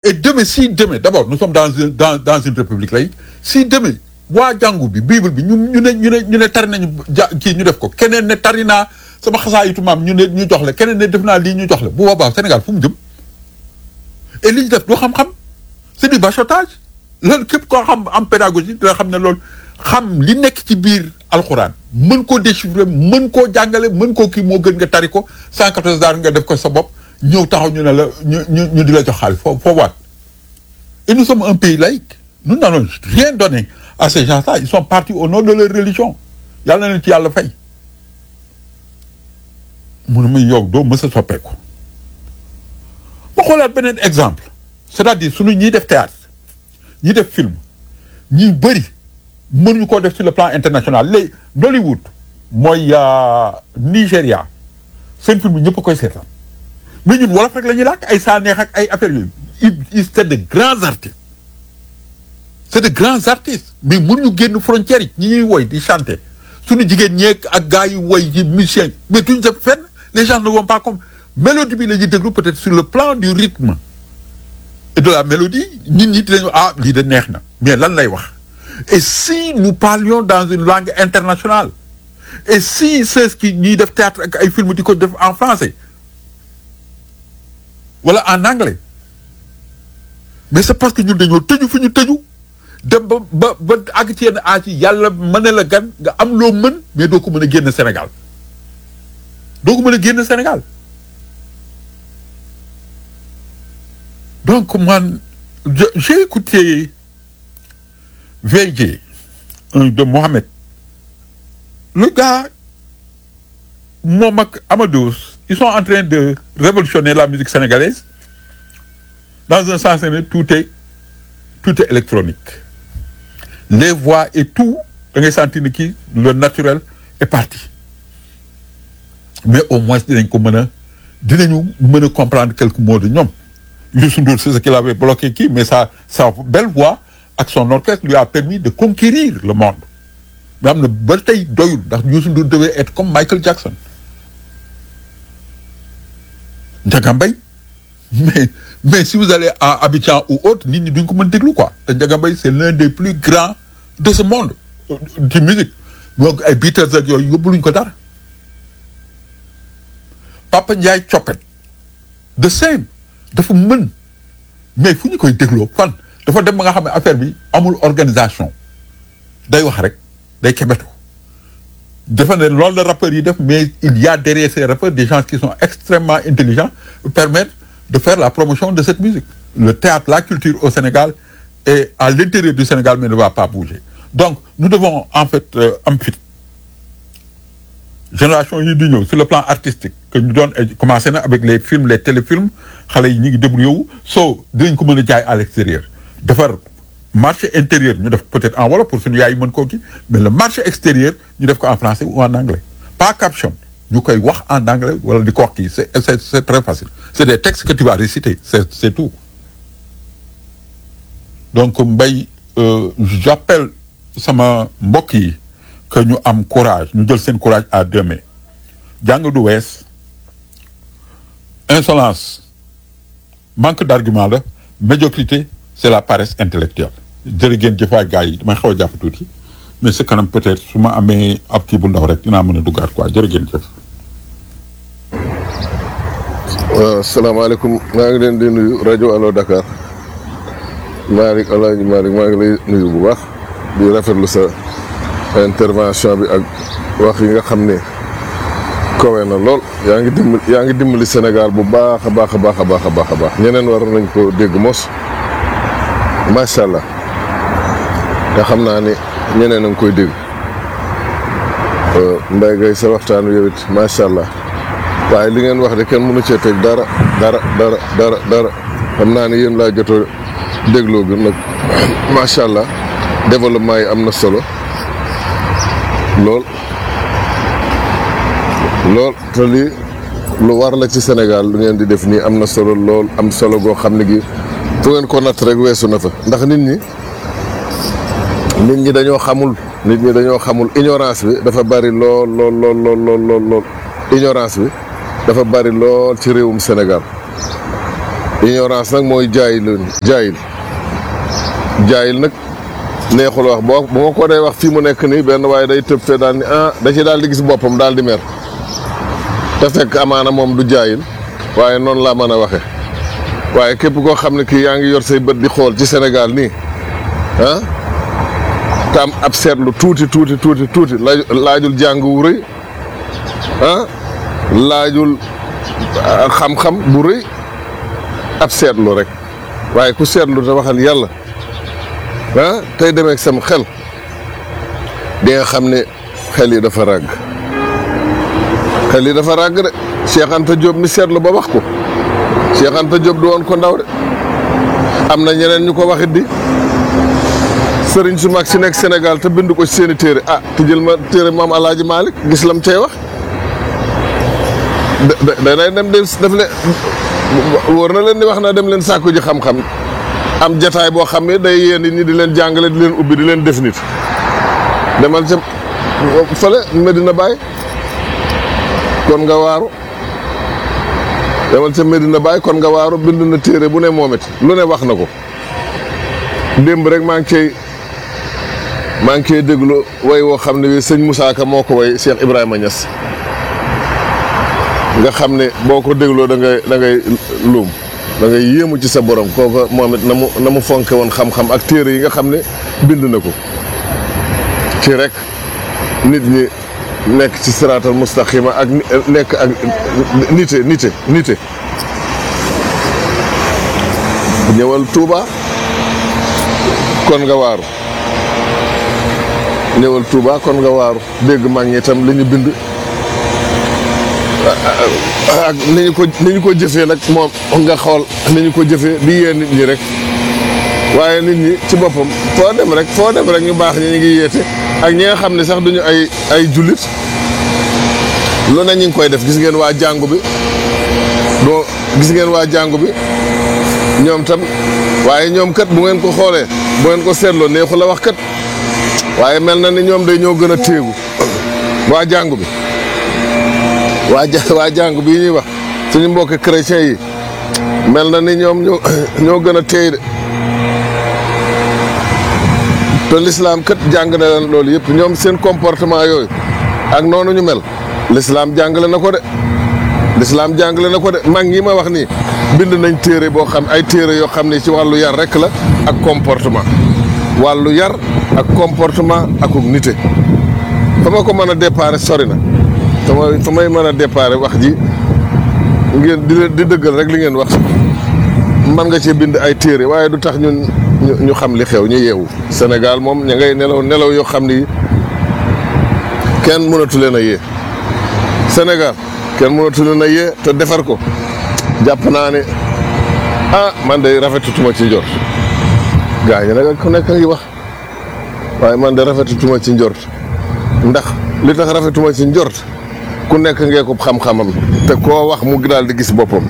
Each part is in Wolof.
et demain si demain d'abord nous sommes dans une république laïque si demain waa jàngu bi bible bi ñu ne tari nañu kii ñu def ko keneen ne tari naa sama xasaayitu maam ñu jox la keneen ne def naa lii ñu jox la bu boobaa Sénégal fu mu jëm et li ñu def du xam-xam c'est du bachotage loolu képp koo xam am pédagogie dina xam ne loolu xam li nekk ci biir alxuraan mën koo déchiffrer mën koo jàngale mën koo kii moo gën nga tari ko 114 daal nga def ko sa bopp ñëw taxaw ñu ne la ñu di la jox xaalis foo waat et nous sommes un pays laïque nous n'allons rien donner à ces gens-là ils sont partis au nom de leur religion yàlla na leen ci yàlla fay mu ne ma yow doo mës a soppeeku ma xoolaat beneen exemple c'est-à-dire sunu ñiy def théâtre ñi def film ñi bëri mënuñu koo def sur le plan international léegi Nollywood mooy Nigéria seen film ñëpp a koy seetaan mais ñun wolof rek la ñuy làkk ay saaneex ak ay affaires yooyu c'est de grands artistes c'est de grands artistes mais mënuñu génn frontières yi ñi ñuy woy di chanter suñu jigéen ñeeg ak gars yu woy yi musiciens mais duñ def fenn les gens ne vont pas comme mélodie bi la ñuy déglu peut-être sur le plan du rythme et de la mélodie nit ñi dinañu lii de neex na mais lan lay wax et si nous parlions dans une langue internationale et si c'est ce qui ñuy def théâtre ak ay film di ko def en français wala en anglais mais c'est parce que ñun dañoo tëju fi ñu tëju dem ba àgg ci yenn âge yi yàlla mën na la gan nga am loo mën mais doo ko mën a génn Sénégal donc man j'ai écouté VJ de Mohamed le gars moom ak Amadou ils sont en train de révolutionner la musique sénégalaise dans un sens où tout est électronique les voix et tout da ngay sentir ni kii le naturel est parti mais au moins dinañu mën a comprendre quelques mots de ñoom Youssou Ndour c'est ce qu'il avait bloqué kii mais sa belle voix ak son orchestre lui a permis de conquérir le monde mais am na ba tey doyul ndax Youssou Ndour devait être comme Michael Jackson Ndiaga Mbaye mais si vous allez à Abidjan ou autre nit ñi duñ ko mën déglu quoi te Ndiaga Mbaye c'est l'un des plus grands de ce monde de musique donc ay Beatles ak yooyu yóbbuluñ ko dara Papa Ndiaye Coppet de same dafa mën mais fu ñu koy dégloo fan dafa dem ba nga xam ne affaire bi amul organisation day wax rek day kebetu dafa ne loolu la rappeurs yi def mais il y a derrière ces rappeurs des gens qui sont extrêmement intelligents pour permettre de faire la promotion de cette musique le théâtre la culture au Sénégal et à l'intérieur du Sénégal mais ne va pas bouger donc nous devons en fait am fit génération yi di ñëw sur le plan artistique que ñu doon commencé na avec les films les téléfilms xale yi ñu ngi débrouillé wu soo dinañ ko mën a jaay à l'extérieur defar marché intérieur ñu def peut-être en wolof pour suñu yaay mën koo kii mais le marché extérieur ñu def ko en français ou en anglais pas caption ñu koy wax en anglais wala di ko wax kii c'est très facile c'est des textes que tu vas réciter c'est tout donc Mbaye j'appelle sama mbokk yi que ñu am courage ñu jël seen courage à deux mains jàng du wees insolence manque d'argument la médiocrité c'est la paresse intellectuelle jërë ngeen jëfaay gars yi damay xaw a jàpp tuuti mais c'est quand même peut-être su ma amee ab kii bu ndaw rek dinaa mën a duggaat quoi jërë ngeen jëf. waaw salaamaaleykum maa ngi leen di nuyu rajo Allo Dakar Malick Alaaji Malick maa ngi lay nuyu bu baax di rafetlu sa intervention bi ak wax yi nga xam ne kawe na lool yaa ngi dimbali Sénégal bu baax a baax a baax a baax a baax a baax ñeneen war nañ ko dégg mos macha allah te xam naa ne ñeneen a ngi koy dégg Mbaye Gueye sa waxtaan wi yow it macha allah waaye li ngeen wax de kenn mënu cee teg dara xam naa ne yéen laa jot a dégloo bi nag macha allah développement yi am na solo lool te lii lu war la ci Sénégal lu ngeen di def nii am na solo lool am solo goo xam ne gi fu ngeen ko natt rek weesu na fa ndax nit ñi dañoo xamul ignorance bi dafa bari lool ignorance bi dafa bari lool ci réewum Sénégal ignorance nag mooy jaayil nag neexul wax bu ma ko dee wax fii mu nekk nii benn waaye day tëb fee daal ni da ci daal di gis boppam daal di mer te fekk amaana moom du jaayil waaye noonu laa mën a waxe waaye képp koo xam ne kii yaa ngi yor say bët di xool ci Sénégal nii te am ab seetlu tuuti laajul jàng wu rëy laajul xam-xam bu rëy ab seetlu rek waaye ku seetlu te waxal yàlla tey demee ak sam xel di nga xam ne xel yi dafa ràgg de Cheikh Anta Diop mi seetlu ba wax ko Cheikh Anta Diop du woon ko ndaw de am na ñeneen ñu ko waxit di sëriñ su mag si nekk Sénégal te bind ko ci seeni téere te jël ma téere maam Alaaji Malick gis lam cay wax danay dem def leen wóor na leen ni wax na dem leen sàkku ji xam-xam am jataay boo xam ne day yéen nit ñi di leen jàngale di leen ubbi di leen def nit demal ca fële Medina Baye kon nga waaru demal ca Medina Baye kon nga waaru bind na téere bu ne moom it lu ne wax na ko démb rek maa ngi cay déglu way woo xam ne wi sëñ Moussa Ka moo ko way Cheikh Ibrahima Niass nga xam ne boo ko dégloo da ngay luum da ngay yéemu ci sa borom kooku moom it na mu fonke woon xam-xam ak téere yi nga xam ne bind na ko ci rek nit ñi nekk ci siraatal mustaqima ak nekk ak nite ñëwal Touba kon nga waaru ñëwal Touba kon nga waaru dégg mag ñi itam li ñu bind ak ni ñu ko jëfee nag moom nga xool ni ñu ko jëfee di yee nit ñi rek waaye nit ñi ci boppam foo dem rek ñu baax ñi ñu ngi yeete ak ñi nga xam ne sax duñu ay jullit lu ne ñu ngi koy def gis ngeen waa jàngu bi ñoom tam waaye ñoom kat bu ngeen ko xoolee bu ngeen ko seetloo neexu la wax kat waaye mel na ni ñoom day ñoo gën a téegu waa jàngu bi waa jàngu bi ñuy wax suñu mbokki chrétien yi mel na ni ñoom ñoo gën a téy de te l'islam kat jàng na leen loolu yëpp ñoom seen comportement yooyu ak noonu ñu mel l'islam jàngale na ko de mag ñi ma wax nii bind nañ téere boo xam ay téere yoo xam ne ci wàllu yar rek la ak comportement wàllu yar ak comportement ak nite fa ma ko mën a déparé sori na fa may mën a déparé wax ji ngeen di dëggal rek li ngeen wax man nga cee bind ay téere waaye du tax ñu xam li xew ñu yeewu Sénégal moom ña ngay nelaw yoo xam ni kenn mënatu leen a yee Sénégal kenn mënatu leen a yee te defar ko jàpp naa ne man de rafetutuma ci njort gaa ñi nag ku nekk ngi wax waaye man de rafetutuma ci njort ndax li tax rafetuma ci njort ku nekk ngee ko xam-xamam te koo wax mu daal di gis boppam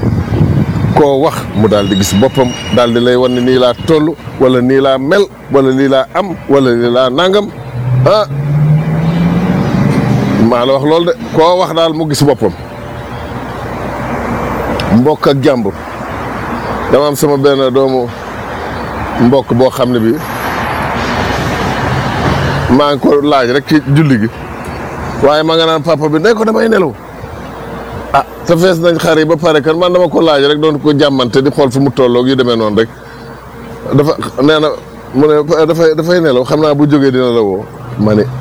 daal di lay wan ne nii laa toll wala nii laa mel wala lii laa am wala lii laa nangam maa la wax loolu de koo wax daal mu gis boppam mbokk ak jàmbur dama am sama benn doomu mbokk boo xam ne bi maa ngi ko laaj rek ci julli gi waaye ma nga naan papa bi ne ko damay nelaw te fees nañ xar yi ba pare kan man dama ko laaj rek doon ko jàmmante di xool fu mu tolloog yu demee noonu rek dafa nee na mu ne dafay nelaw xam naa bu jógee dina la woo ma ne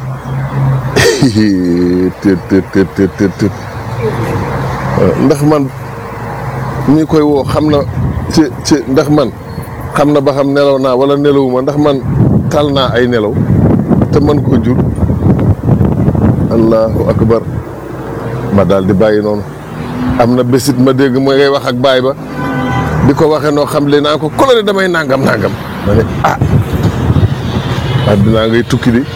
tët ndax man ñi koy woo xam na ci ndax man xam na ba xam nelaw naa wala nelawuma ndax man tal naa ay nelaw te man ko jur allahu akbar ma daal di bàyyi noonu am na bésit ma dégg mooy ngay wax ak baay ba di ko waxee noo xam le naa ko kolone damay nangam ma ne addinaa ngay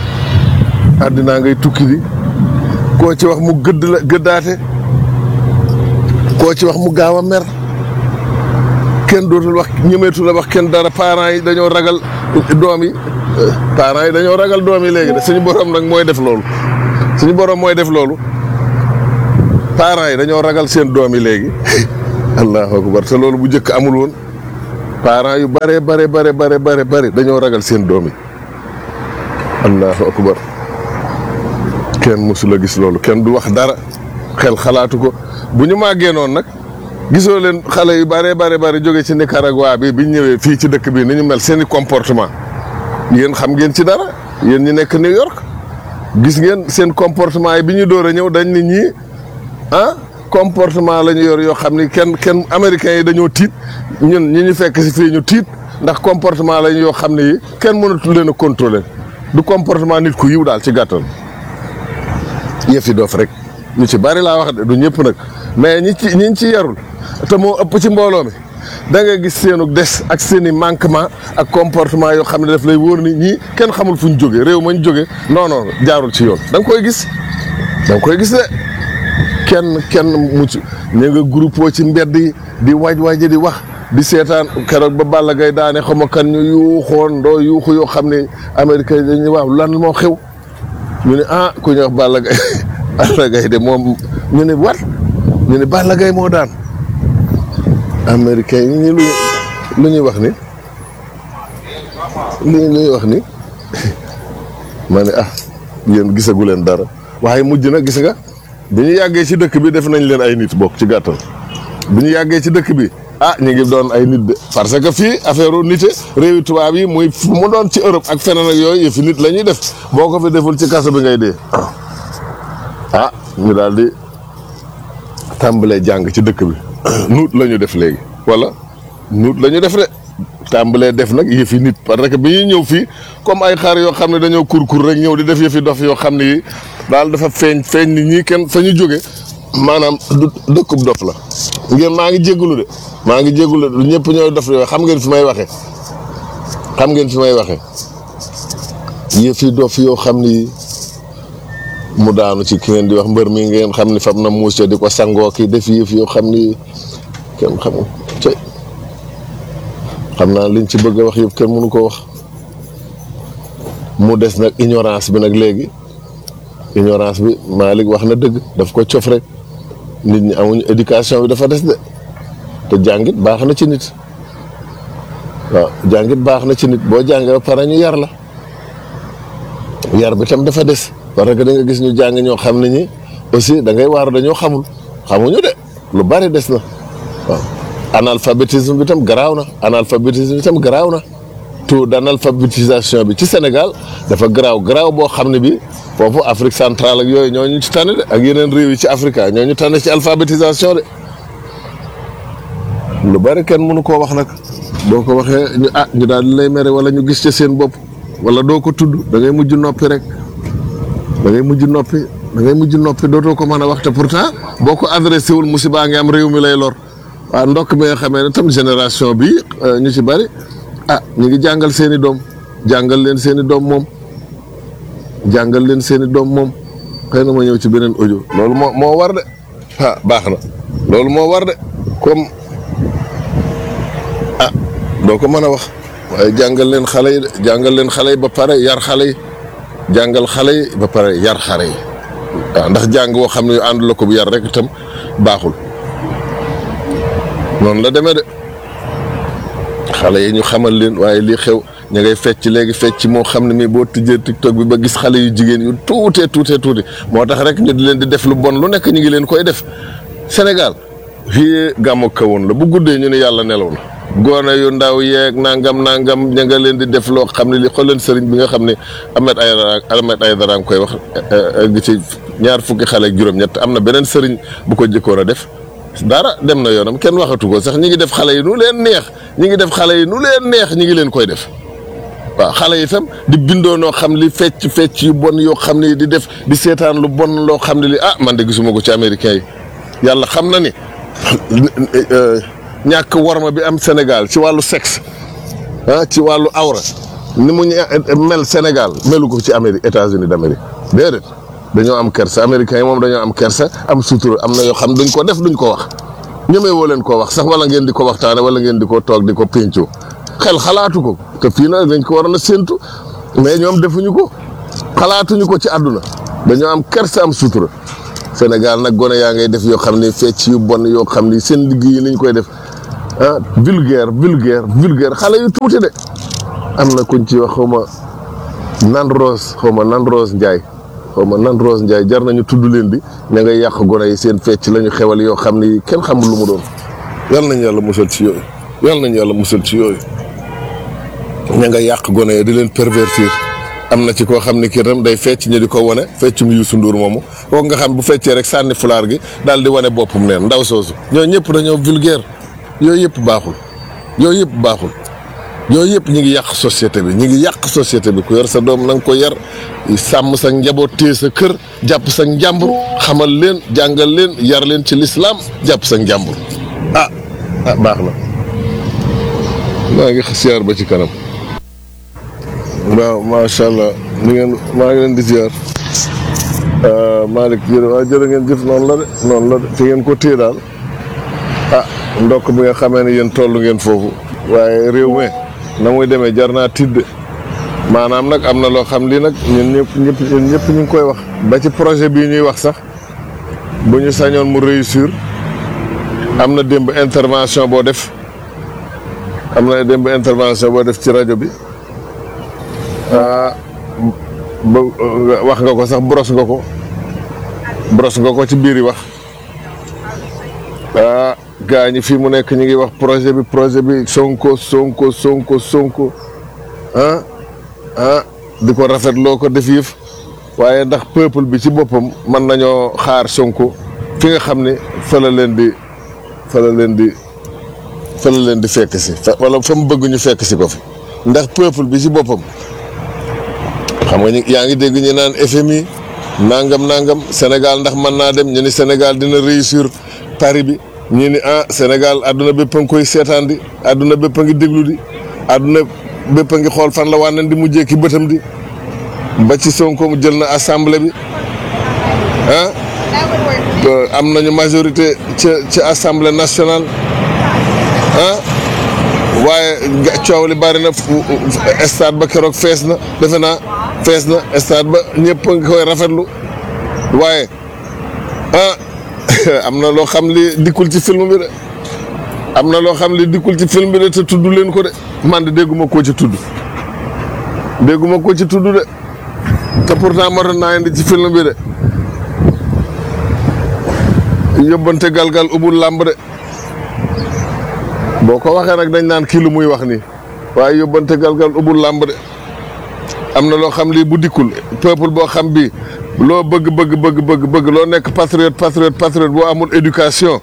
tukki di koo ci wax mu gëddaate koo ci wax mu gaaw a mer kenn dootul wax ñemeetu la wax kenn dara parents yi dañoo ragal doom yi dañoo ragal doom yi léegi de suñu borom nag mooy def loolu parents yi dañoo ragal seen doom yi léegi allahu akbar te loolu bu njëkk amul woon parents yu bare dañoo ragal seen doom yi. allahu akbar kenn mësul a gis loolu kenn du wax dara xel xalaatu ko bu ñu màggee noonu nag gisoo leen xale yu bare jóge ci Nicaragua bi biñ ñëwee fii ci dëkk bi ni ñu mel seeni comportement yéen xam ngeen ci dara yéen ñi nekk New York gis ngeen seen comportement yi bi ñu door a ñëw dañ ni ñii comportement la ñu yor yoo xam ni kenn américains yi dañoo tiit ñun ñi ñu fekk si fii ñu tiit ndax comportement lañ yoo xam ne yi kenn mënatul leen a contrôler du comportement nit ku yiw daal ci gàttal yëfi doof rek ñu ci bari laa wax de du ñëpp nag mais ñi ci yarul te moo ëpp ci mbooloo mi da nga gis seenu des ak seen i manquement ak comportement yoo xam ne daf lay wóor ni ñii kenn xamul fu ñu jógee réew ma ñu jógee non jaarul ci yoon da nga koy gis de kenn mucc ñu nga groupe ci mbedd yi di waaj di wax di seetaan keroog ba Balla Gaye daane xaw ma kan ñu yuuxoon yuuxu yoo xam ne américain yi dañuy wax lan moo xew ñu ne ku ñuy wax Balla Gaye de moom ñu ne wat ñu ne Balla Gaye moo daan américain yi ñu lu ñuy wax ni lu ñuy wax ni ma ne yéen gisagu leen dara waaye mujj na gis nga bi ñu yàggee ci dëkk bi def nañ leen ay nit bokk ci gàttal bi ñu yàggee ci dëkk bi ñu ngi doon ay nit de parce que fii affaire nite réewi tubaab yi muy mu doon ci Europe ak feneen ak yooyu yëfi nit la ñuy def boo ko fi deful ci kaso bi ngay dee ñu daal di tàmbalee jàng ci dëkk bi nuut la ñu def léegi wala nuut la ñu def de tàmbalee def nag yëfi nit parce que bi ñuy ñëw fii comme ay xar yoo xam ne dañoo kurkur rek ñëw di def yëfi dof yoo xam ne yi daal dafa feeñ nit ñi kenn fa ñu jóge maanaam dëkkub dof la ngeen maa ngi jégalu de du ñëpp ñooy dof yooyu xam ngeen fi may waxee yëfi dof yoo xam ni mu daanu ci ki ngeen di wax mbër mi ngeen xam ni fam na muus di ko sangoo ki def yëf yoo xam ni kenn xamul cay xam naa liñ ci bëgg a wax yëpp kenn mënu ko wax mu des nag ignorance bi nag léegi ignorance bi Malick wax na dëgg daf ko cof rek nit ñi amuñu éducation bi dafa des de te jàngit baax na ci nit waaw jàngit baax na ci nit boo jàngee ba pare ñu yar la yar bi tam dafa des parce que da nga gis ñu jàng ñoo xam ne ñi aussi da ngay waaru dañoo xamuñu de lu bari des na waaw analphabétisme bi tam garaaw na taux d'analphabétisation bi ci Sénégal dafa garaaw boo xam ne bi foofu Afrique centrale ak yooyu ñoo ñu ci tànn de ak yeneen réew yi ci Afrique ñoo ñu tànn ci alphabétisation de lu bari kenn mënu koo wax nag boo ko waxee ñu daal di lay mere wala ñu gis ci seen bopp wala doo ko tudd da ngay mujj noppi rek da ngay mujj noppi dootoo ko mën a wax te pourtant boo ko adressé wul musiba ngi am réew mi lay lor waaw ndokk bi nga xamee ne tam génération bi ñu ci bari ñu ngi jàngal seen i doom jàngal leen seen i doom moom xëy na ma ñëw ci beneen audio loolu moo war de baax na loolu moo war de comme doo ko mën a wax waaye jàngal leen xale yi ba pare yar xale yi jàngal xale yi ba pare yar xale yi waaw ndax jàng woo xam ne yu ànd la ko bu yar rek itam baaxul noonu la demee de xale yi ñu xamal leen waaye lii xew ñu ngay fecc léegi fecc moo xam ne mii boo tijjee TikTok bi ba gis xale yu jigéen yu tuuti moo tax rek ñu di leen di def lu bon lu nekk ñu ngi leen koy def Sénégal fii gàmmu kawoon la bu guddee ñu ne yàlla nelaw na goone yu ndaw yeeg nangam ña nga leen di def loo xam ne li xool leen sëriñ bi nga xam ne Ahmed Aïdara nga koy wax gi ci 20 xale ak juróom-ñett am na beneen sëriñ bu ko jëkkoon a def dara dem na yoonam kenn waxatu ko sax ñi ngi def xale yi nu leen neex ñi ngi leen koy def waaw xale yi itam di bindoo noo xam li fecc yu bon yoo xam ne di def di seetaan lu bon loo xam ne li man de gisuma ko ci américain yi yàlla xam na ni ñàkk warma bi am Sénégal ci wàllu sexe ci wàllu awra ni mu mel Sénégal melu ko ci Amérique États-Unis d'Amérique déedéet dañoo am kersa américains yi moom dañoo am kersa am sutura am na yoo xam duñ ko def duñ ko wax ñemee woo leen koo wax sax wala ngeen di ko waxtaane wala ngeen di ko toog di ko péncoo xel xalaatu ko te fii nag dañ ko waroon a séentu mais ñoom defuñu ko xalaatuñu ko ci àdduna dañoo am kersa am sutura Sénégal nag gone yaa ngay def yoo xam ne fecc yu bon yoo xam ni seen digg yi niñ koy def vulgaire xale yu tuuti de. am na kuñ ci wax xaw ma Nan Rose Ndiaye jar nañu tudd leen di ña ngay yàq gone yi seen fecc la ñu xewal yoo xam ni kenn xamul lu mu doon. yal nañu yàlla musal ci yooyu ña nga yàq gone yi di leen pervertir. am na ci koo xam ne kii tam day fecc ñu di ko wane feccum Youssou Ndour moomu kooku nga xam bu feccee rek sànni fulaar gi daal di wane boppam neen ndaw soosu ñoo ñëpp dañoo vulgaire yooyu yëpp baaxul yooyu yëpp ñu ngi yàq société bi ku yor sa doom na nga ko yar sàmm sa njaboot téye sa kër jàpp sa njàmbur xamal leen jàngal leen yar leen ci lislaam jàpp sa njàmbur baax na maa ngi siyaar ba ci kanam. waaw macha allah maa ngi leen di ziar Malick jërë ngeen jëf noonu la de te ngeen ko téye daal ndokk bi nga xamee ne yéen toll ngeen foofu waaye réew mi na muy demee jar naa tidd maanaam nag am na loo xam lii nag ñun ñëpp ñu ngi koy wax ba ci projet bii ñuy wax sax bu ñu sañoon mu réussir am na démb intervention boo def ci rajo bi. wax nga ko sax boros nga ko ci biir yi wax gaa ñi fii mu nekk ñu ngi wax projet bi Sonko di ko rafetloo ko def yëf waaye ndax peuple bi ci boppam mën nañoo xaar Sonko fi nga xam ne fa la leen di fekk si wala fa mu bëgg ñu fekk si ko fi ndax peuple bi ci boppam. xam nga yaa ngi dégg ñu naan FMI nangam Sénégal ndax mën naa dem ñu ni Sénégal dina réussir pari bi ñu ni Sénégal àdduna bépp a ngi koy seetaan di àdduna bépp a ngi déglu di àdduna bépp a ngi xool fan la wànneen di mujjee ki bëtam di ba ci Sonko mu jël na assemblée bi am nañu majorité ci assemblée nationale waaye coow li bari na stade ba keroog fees na defe naa stade ba ñëpp a ngi koy rafetlu waaye am na loo xam li dikkul ci film bi de te tudd leen ko de man de dégguma koo ci tudd de te pourtant moo tax naa indi ci film bi de yóbbante galgal ubul làmb de boo ko waxee nag dañ naan kii lu muy wax nii waaye yóbbante galgal ubul làmb de am na loo xam lii bu dikkul peuple boo xam bi loo bëgg loo nekk patriote boo amul éducation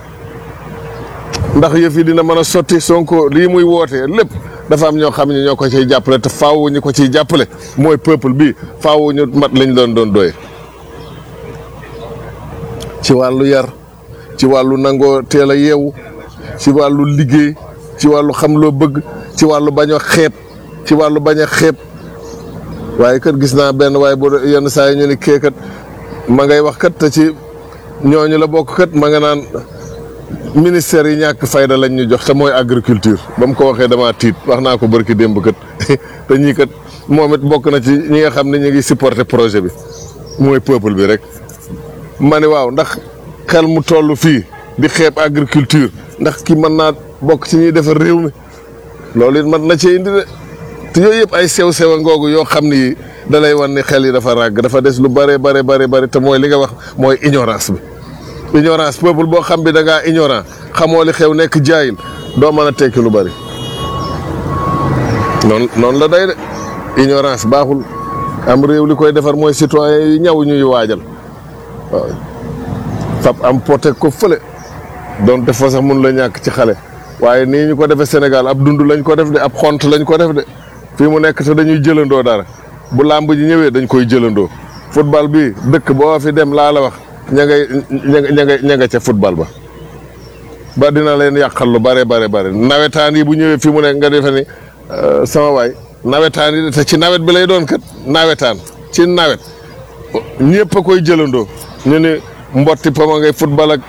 ndax yëf yi dina mën a sotti Sonko lii muy wootee lépp dafa am ñoo xam ne ñoo ko ciy jàppale te faaw ñu ko ciy jàppale mooy peuple bi faaw ñu mat lañ doon doye ci wàllu yar ci wàllu nangoo teel a yeewu ci wàllu liggéey ci wàllu xam loo bëgg ci wàllu bañ a xeeb waaye kat gis naa benn waaye boo yenn saa yi ñu ni kee kat ma ngay wax kat te ci ñooñu la bokk kat ma nga naan ministère yi ñàkk fayda lañ ñu jox te mooy agriculture ba mu ko waxee damaa tiit wax naa ko barki démb kat te ñii kat moom it bokk na ci ñi nga xam ne ñu ngi supporter projet bi mooy peuple bi rek ma ne waaw ndax xel mu toll fii di xeeb agriculture ndax ki mën naa bokk ci ñuy defar réew mi loolu it mën na cee indi de te yooyu yëpp ay sew a ngoogu yoo xam ni yi da lay wan ni xel yi dafa ràgg dafa des lu bare te mooy li nga wax mooy ignorance bi ignorance peuple boo xam bi da ngaa ignorant xamoo li xew nekk jaayil doo mën a tekki lu bari noonu la day de ignorance baaxul am réew li koy defar mooy citoyen yi ñaw ñuy waajal waaw fab am poté ko fële donte fa sax mun la ñàkk ci xale waaye nii ñu ko defee Sénégal ab dund lañ ko def de ab xont lañ ko def de fii mu nekk te dañuy jëlandoo dara bu làmb ji ñëwee dañ koy jëlandoo football bi dëkk boo fi dem laa la wax ña nga ca football ba dina leen yàqal lu bare nawetaan yi bu ñëwee fii mu nekk nga defe ni sama waay nawetaan yi te ci nawet bi lay doon kat nawetaan ci nawet ñëpp a koy jëlandoo ñu ni mbotti poma ngay football ak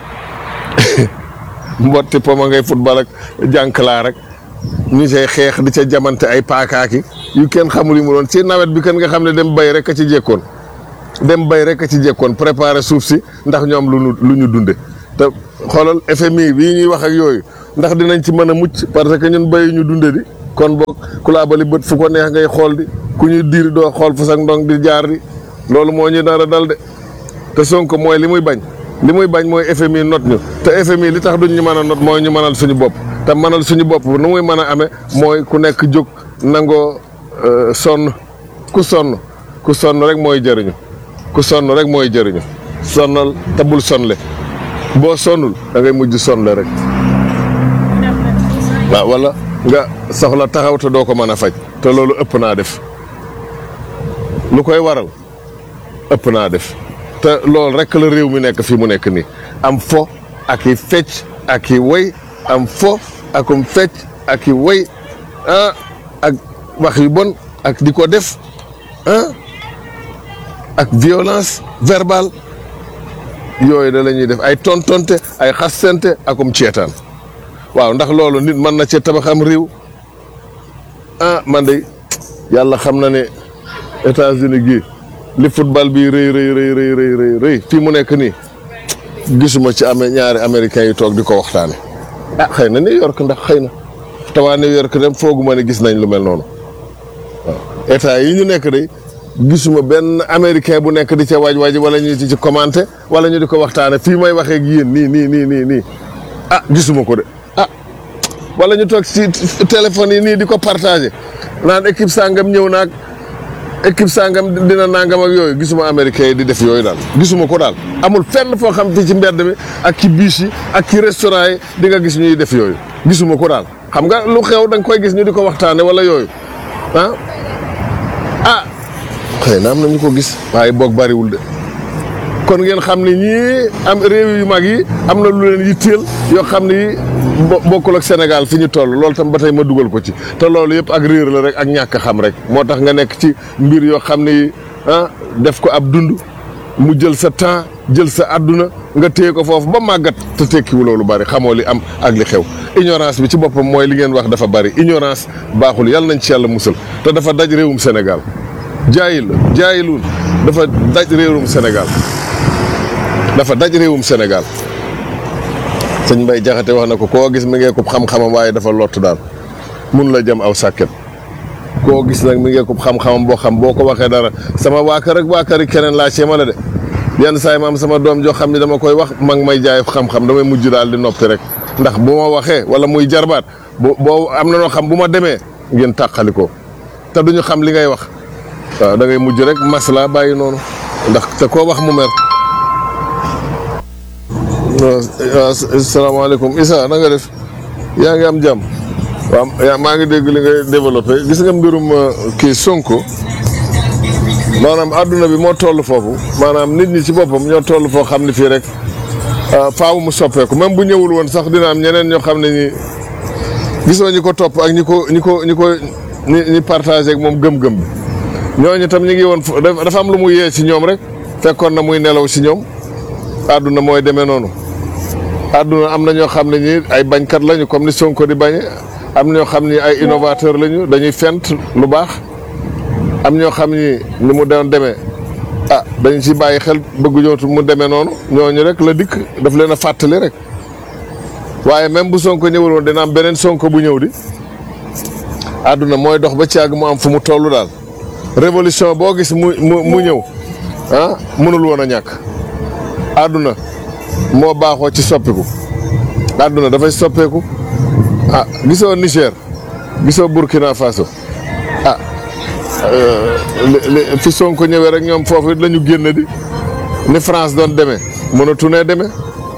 jànklaa rek ñu say xeex di ca jamante ay paakaaki yu kenn xamul yi mu doon ci nawet bi kan nga xam ne dem bay rek a ci jekkoon dem bay rek a ci jekkoon préparer suuf si ndax ñoom lu ñu dunde te xoolal FMI bii ñuy wax ak yooyu ndax dinañ ci mën a mucc parce que ñun bay ñu dunde di kon boog ku laa bali bët fu ko neex ngay xool di ku ñuy diir doo xool fu sax ndong di jaar di loolu moo ñu dara dal de te Sonko mooy li muy bañ mooy FMI not ñu te FMI li tax duñ ñu mën a not mooy ñu mënal suñu bopp te mënal suñu bopp nu muy mën a amee mooy ku nekk jóg nangoo sonn ku sonn rek mooy jëriñu ku sonn rek mooy jëriñu sonnal te bul sonle boo sonnul da ngay mujj sonle rek waaw wala nga soxla taxaw te doo ko mën a faj te loolu ëpp naa def lu koy waral ëpp naa def te loolu rek la réew mi nekk fii mu nekk nii am fo ak i fecc ak i woy am fo akum fecc ak i woy ak wax yu bon ak di ko def ak violence verbale yooyu da la ñuy def ay tontonte ay xasante akum ceetaan waaw ndax loolu nit mën na cee tabax am réew man de yàlla xam na ne États-Unis gi li football bi rëy fii mu nekk nii gisuma ci ñaari américains yi toog di ko waxtaane xëy na New York ndax xëy na te waa New York dem fooguma ne gis nañ lu mel noonu waaw état yi ñu nekk de gisuma benn américain bu nekk di ca waaj wala ñu ci commenté wala ñu di ko waxtaane fii may waxee ak yéen nii gisuma ko de wala ñu toog ci téléphone yi nii di ko partagé naan équipe sangam ñëw naag équipe sangam dina nangam ak yooyu gisuma américain yi di def yooyu daal gisuma ko daal amul fenn foo xam fii ci mbedd mi ak ci biis yi ak ci restaurant yi di nga gis ñuy def yooyu gisuma ko daal xam nga lu xew da nga koy gis ñu di ko waxtaane wala yooyu xëy na am na ñu ko gis waaye boog bariwul de kon ngeen xam ne ñii am réew yu mag yi am na lu leen yitteel yoo xam ne bokkul ak Sénégal fi ñu toll loolu tam ba tey ma dugal ko ci te loolu yëpp ak réer la rek ak ñàkk xam rek moo tax nga nekk ci mbir yoo xam ne def ko ab dund mu jël sa temps jël sa àdduna nga téye ko foofu ba màggat te tekkiwu loolu bari xamoo li am ak li xew ignorance bi ci boppam mooy li ngeen wax dafa bari ignorance baaxul yàlla nañ ci yàlla musal te dafa daj réewum Sénégal jaayilun dafa daj réewum Sénégal sëñ Mbay Jaxate wax na ko koo gis mi ngee ko xam-xamam waaye dafa lott daal mun la jëm aw sàkket koo gis nag mi ngee ko xam-xamam boo xam boo ko waxee dara sama waa kër ak waa kër keneen laa ceema la de yenn saa yi ma am sama doom joo xam ne dama koy wax ma ngi may jaay xam-xam damay mujj daal di noppi rek ndax bu ma waxee wala muy jarbaat boo am na noo xam bu ma demee ngeen tàqali ko te duñu xam li ngay wax waaw da ngay mujj rek masla bàyyi noonu ndax te koo wax mu mer. waaw asalaamaaleykum Issa na nga def yaa ngi am jàmm waaw maa ngi dégg li ngay développé gis nga mbirum kii Sonko maanaam adduna bi moo toll foofu maanaam nit ñi ci boppam ñoo toll foo xam ne fii rek faaw mu soppeeku même bu ñëwul woon sax dina am ñeneen ñoo xam ne ñi gisoo ñi ko topp ak ñi partagé ak moom gëm-gëm bi ñooñu tam ñu ngi woon dafa am lu mu yee ci ñoom rek fekkoon na muy nelaw ci ñoom adduna mooy demee noonu adduna am na ñoo xam ne ñi ay bañkat lañu comme ni Sonko di bañe am na ñoo xam ni ay innovateur lañu dañuy fent lu baax am ñoo xam ni mu doon demee dañ ci bàyyi xel bëgg ñootu mu demee noonu ñooñu rek la dikk daf leen a fàttali rek waaye même bu Sonko ñëwul woon dina am beneen Sonko bu ñëw di adduna mooy dox ba ci àgg mu am fu mu toll daal révolution boo gis mu ñëw mënul woon a ñàkk àdduna moo baaxoo ci soppiku àdduna dafay soppeeku gisoo Niger gisoo Burkina Faso fi Sonko ñëwee rek ñoom foofu it la ñu génn di ni France doon demee mënatu nee demee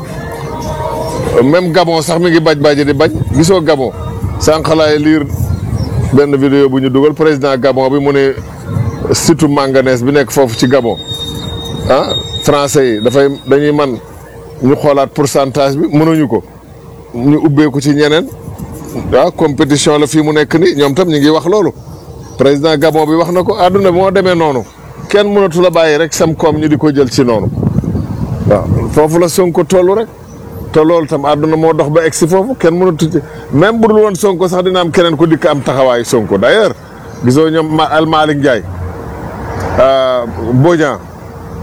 même Gabon sax mi ngi baj di bañ gisoo Gabon sànq laay liir benn vidéo bu ñu dugal président Gabon bi mu ne surtout manganèse bi nekk foofu ci Gabon français yi dañuy man ñu xoolaat pourcentage bi mënuñu ko ñu ubbeeku ci ñeneen compétition la fii mu nekk ni ñoom tam ñu ngi wax loolu président Gabon bi wax na ko àdduna bi moo demee noonu kenn mënatu la bàyyi rek sam koom ñu di ko jël ci noonu waaw foofu la Sonko tollu rek te loolu tam àdduna moo dox ba egsi foofu kenn mënatu ci même bu dul woon Sonko sax dina am keneen ko dikk am taxawaayu Sonko d'ailleurs gisoo ñoom Al Malick Ndiaye Bodian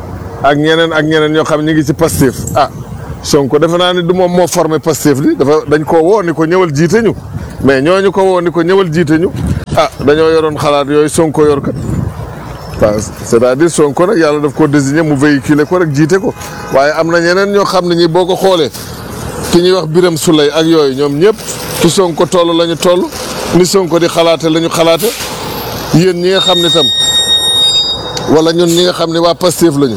ak ñeneen ñoo xam ñu ngi ci Pastef Sonko defe naa ni du moom moo formé Pastef li dañ ko woo ni ko ñëwal jiite ñu mais ñooñu ko woo ni ko ñëwal jiite ñu dañoo yoroon xalaat yooyu Sonko yor kat waaw c'est-à-dire Sonko nag yàlla daf ko désigné mu véhiculer ko rek jiite ko waaye am na ñeneen ñoo xam ne ñi boo ko xoolee ki ñuy wax Birame Souleye ak yooyu ñoom ñëpp ci Sonko toll la ñu toll ni Sonko di xalaate la ñu xalaate yéen ñi nga xam ne tam wala ñun ñi nga xam ne waa Pastef lañu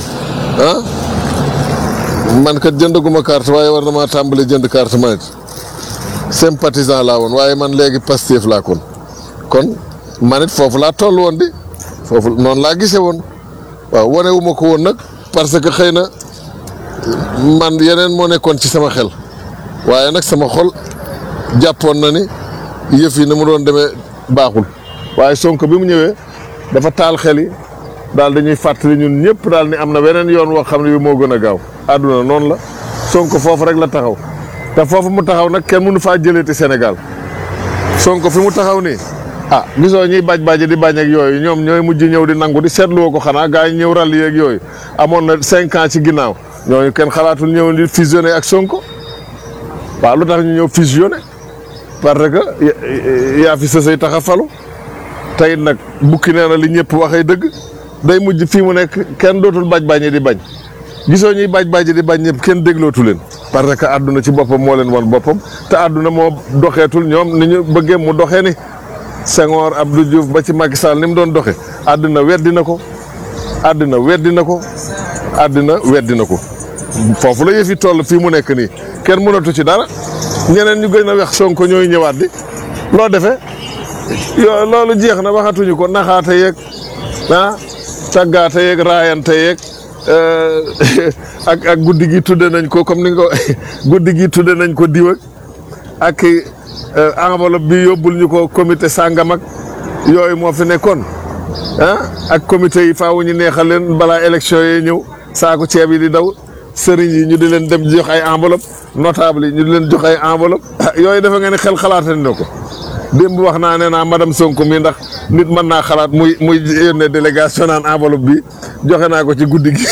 man kat jëndaguma carte waaye war na maa tàmbali jënd carte ma it sympathisant laa woon waaye man léegi Pastef laa kon man it foofu laa toll woon di foofu noonu laa gisee woon waaw wane wu ma ko woon nag parce que xëy na man yeneen moo nekkoon ci sama xel waaye nag sama xol jàppoon na ni yëf yi ni mu doon demee baaxul waaye Sonko bi mu ñëwee dafa taal xel yi daal dañuy fàttali ñun ñëpp daal ni am na weneen yoon woo xam ne bi moo gën a gaaw àdduna noonu la Sonko foofu rek la taxaw te foofu mu taxaw nag kenn mënu faa jëleeti Sénégal Sonko fi mu taxaw nii gisoo ñuy baj di bañ ak yooyu ñoom ñooy mujj ñëw di nangu di seetluwoo ko xanaa gaa yi ñëw ralli yeeg yooyu amoon na 5 ans ci ginnaaw ñooñu kenn xalaatul ñëw di fusionné ak Sonko waaw lu tax ñu ñëw fusionné parce que yaa fi sësay tax a falu tey nag bukki nee na li ñëpp waxee dëgg day mujj fii mu nekk kenn dootul baj di bañ gisoo ñuy baj di bañ ñëpp kenn déglootu leen parce que àdduna ci boppam moo leen wan boppam te àdduna moo doxeetul ñoom ni ñu bëggee mu doxee ni Senghor Abdou Diouf ba ci Macky Sall ni mu doon doxe àdduna weddi na ko foofu la yëf yi toll fii mu nekk nii kenn mënatu ci dara ñeneen ñu gën a wex Sonko ñooy ñëwaat di loo defee loolu jeex na waxatuñu ko naxaate yeeg càggaate yeeg raayante yeeg ak guddi gi tudde nañ ko comme ni nga ko guddi gi tudde nañ ko diw ak enveloppe bi yóbbul ñu ko comité sàngam ak yooyu moo fi nekkoon ak comité yi faaw ñu neexal leen balaa élection yi ñëw saako ceeb yi di daw sëriñ yi ñu di leen dem jox ay enveloppe notable yi ñu di leen jox ay enveloppe yooyu dafa nga ne xel xalaate na ko démb wax naa ne naa madame Sonko mi ndax nit mën naa xalaat muy yónnee délégation naan enveloppe bi joxe naa ko ci guddi gi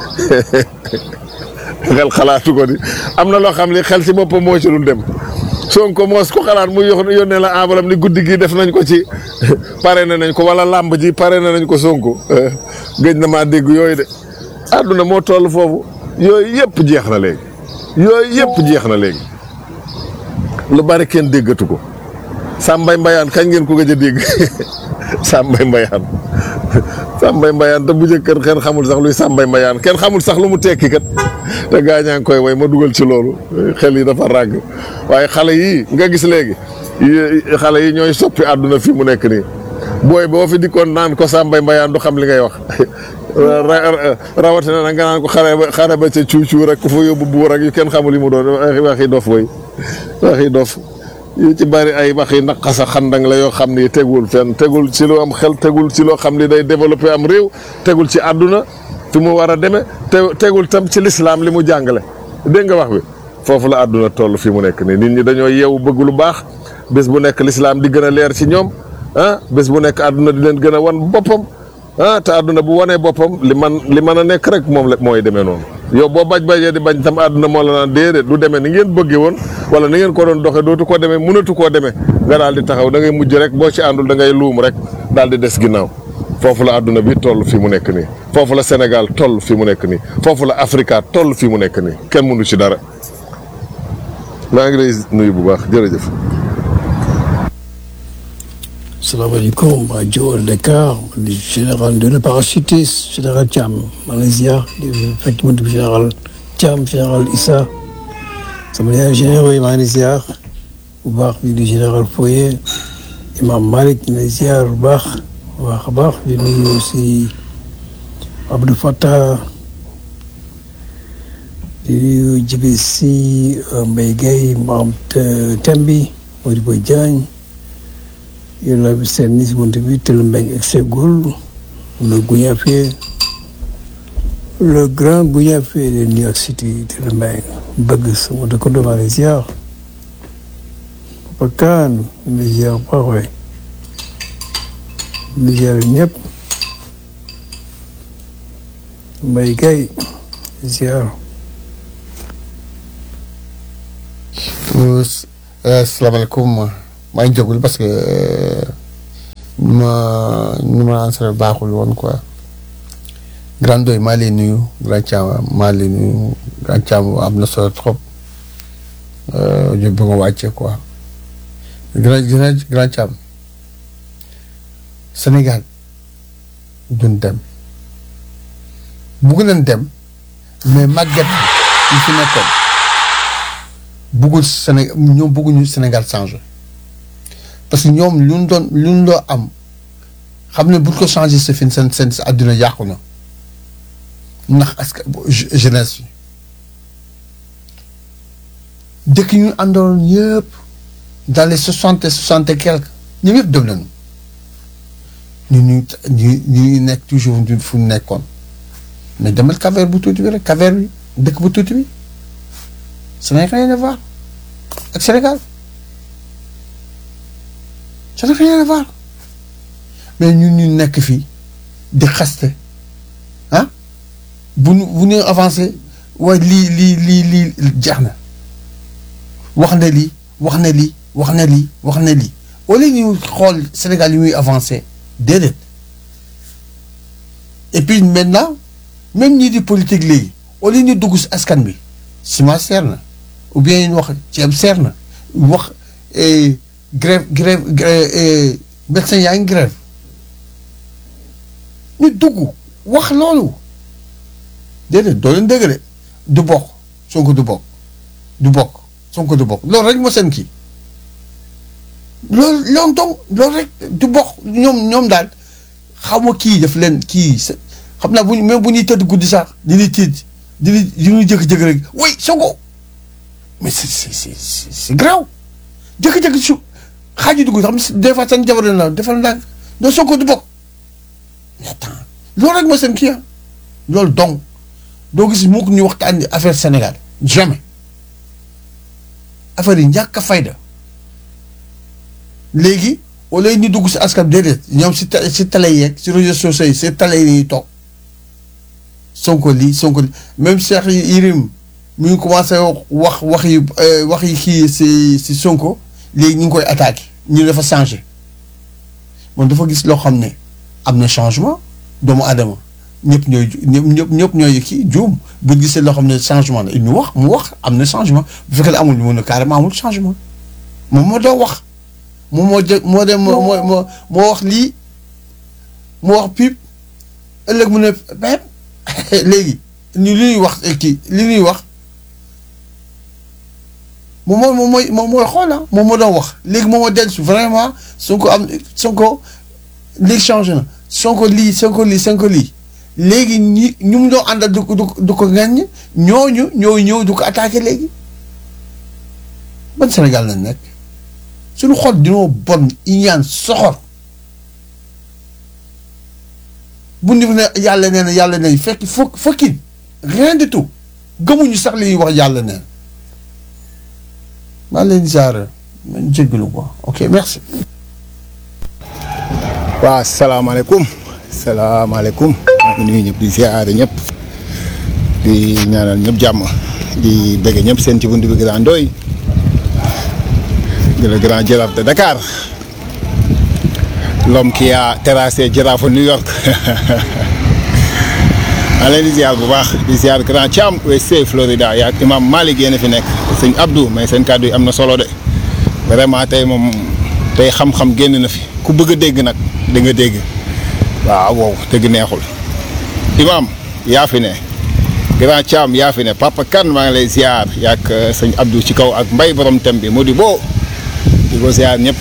xel xalaatu ko di am na loo xam li xel ci boppam moo ci dul dem Sonko moos ko xalaat muy yónnee la enveloppe ni guddi gi def nañ ko ci pare nañ ko wala làmb ji pare nañ ko Sonko gëj na maa dégg yooyu de àdduna moo toll foofu yooyu yëpp jeex na léegi lu bari kenn déggatu ko Sambay Mbayaan kañ ngeen ko gëj a dégg Sambay Mbayaan te bu njëkk kenn xamul sax luy Sambay Mbayaan kenn xamul sax lu mu tekki kat te gaañaa ngi koy way ma dugal ci loolu xel yi dafa ràgg waaye xale yii nga gis léegi xale yi ñooy soppi àdduna fi mu nekk nii booy boo fi dikkoon naan ko Sambay Mbayaan du xam li ngay wax rawatina nag nga naan ko xare ba ca cuucuu rek ku fa yóbbu buur rek yu kenn xamul yi mu doon waxi dof way waxi dof yu ci bari ay wax yi naqasa xandang la yoo xam ni tegul fenn tegul ci lu am xel tegul ci loo xam ni day développé am réew tegul ci àdduna fi mu war a demee tegul tam ci lislaam li mu jàngale dégg nga wax bi foofu la àdduna toll fi mu nekk nii nit ñi dañoo yeewu bëgg lu baax bés bu nekk lislaam di gën a leer ci ñoom bés bu nekk àdduna di leen gën a wan boppam te àdduna bu wanee boppam li mën a nekk rek moom la mooy demee noonu yow boo bajee di bañ tam àdduna moo la naan déedéet du demee ni ngeen bëggee woon wala ni ngeen ko doon doxee dootu ko demee mënatu koo demee nga daal di taxaw da ngay mujj rek boo ci àndul da ngay luum rek daal di des ginnaaw foofu la àdduna bi toll fi mu nekk nii foofu la Sénégal toll fi mu nekk nii foofu la Afrika toll fi mu nekk nii kenn mënu ci dara maa ngi lay nuyu bu baax jërëjëf. Salaamaaleykum rajo Dakar di général de la parachutiste général Thiam Malaysia di fekk mu général Thiam général Issa sama yaay généraux yi maa ngi ziar bu baax di général Foyer imam Malick ñu ngi ziar bu baax a baax di nuyu aussi Abdou Fattah di nuyu Djibi Sy Mbaye Guèye Maam Tembi Modibo Diagne yow la bi seen ni si buntu bi Télé Mbengue ak Ségol le Gougnafé le grand Gougnafé de New York City Télé Mbengue bëgg sama dëkkandoo maa ngi ziar Papa Kane mi ziar baax waay mi ziar ñëpp Mbaye Guèye ziar. Asalaamaaleykum maa ngi jógul parce que ñu ma answer baaxul woon quoi. Grand Doy maa lay nuyu Grand Thiam maa lay nuyu Grand Thiam am na solo trop ñu bëgg a wàcce quoi. Grand Thiam Sénégal duñ dem bugg nañ dem mais màgget yi fi nekkoon buggul Sénégal ñoom bugguñu Sénégal changé parce que ñoom lu ñu doon am xam ne buñ ko changé sa fin seen àdduna yàqu na ndax est-ce que jeunesse bi dëkk ñu àndoon yëpp dans les 60 et quelques ñoom yëpp dem nañu ñu nekk toujours fu ñu nekkoon mais demal Cap-Vert bu tuuti bi rek Cap-Vert bi dëkk bu tuuti bi ça n'a rien à voir ak Sénégal ça n'a rien à voir mais ñu nekk fii di xaste ah bu ñu avancé waaye lii jeex na wax na lii wala ñu xool Sénégal yi muy avancé déedéet et puis maintenant même ñii di politique léegi wala ñu dugg si askan bi ciment seer na ou bien ñu wax ceeb seer na wax grève médecin yaa ngi grève ñu dugg wax loolu déedéet doo leen dégg de du bokk Sonko du bokk Sonko du bokk loolu rek moo seen kii loolu donc loolu rek du bokk ñoom daal xam nga kii daf leen kii xam naa bu ñuy tëdd guddi sax di ñuy tiit di ñuy jékki-jékki rek oui Sonko mais c'est grave jékki-jékki su xaaju dugg xam des fois seen jabar la defal ndànk doo Sonko du bokk mais attends loolu rek moo seen kii loolu donc doo gis mukk ñu waxtaan affaire Sénégal jamais affaire yi ñàkk a fayda léegi wala ñu dugg si askan déedéet ñoom si télé yeeg si réseaux sociaux yi si télé yi ñuy toog Sonko lii même Cheikh Yérim mi ngi commencé wax yi kii si Sonko léegi ñu ngi koy attaqué ñu dafa changé moom dafa gis loo xam ne am na changement doomu aadama ñëpp ñooy kii juum bu gisee loo xam ne changement la ñu mu wax am na changement bu fekkee amul ñu mën a carrément amul changement moom moo doo wax moom moo wax lii moo wax pipe ëllëg mu ne bépp léegi li ñuy wax kii li ñuy wax moom mooy xool moom moo doon wax léegi moom moo dellu vraiment Sonko léegi changé na Sonko lii léegi ñu mu doon àndal du ko ŋaññi ñooñu ñëw du ko attaqué léegi ban Sénégal lañ nekk suñu xol dinoo bon iñaan soxor bu ñu ne yàlla nee na fekk fokkin rien du tout gëmuñu sax li ñuy wax yàlla nee na maa leen ziar man jéggalu quoi ok merci. waaw salaamaaleykum maa ngi nuyu ñëpp di ziare ñëpp di ñaanal ñëpp jàmm di bëgg ñëpp seen ci buntu bi Grand Ndoye de le grand Jaraaf de Dakar l'homme qui a terrassé Jaraaf New York maa leen di ziar bu baax di ziar Grand Thiam USA Florida yaa imam Malick yéen a fi nekk sëñ Abdou mais seen kàddu yi am na solo de vraiment tey moom tey xam-xam génn na fi ku bëgg a dégg nag di nga dégg waaw wow dëgg neexul imam yaa fi ne Grand Thiam yaa fi ne Papa Kane maa ngi lay ziar yaak sëñ Abdou ci kaw ak mbay borom tem bi moo di boo di ko ziar ñëpp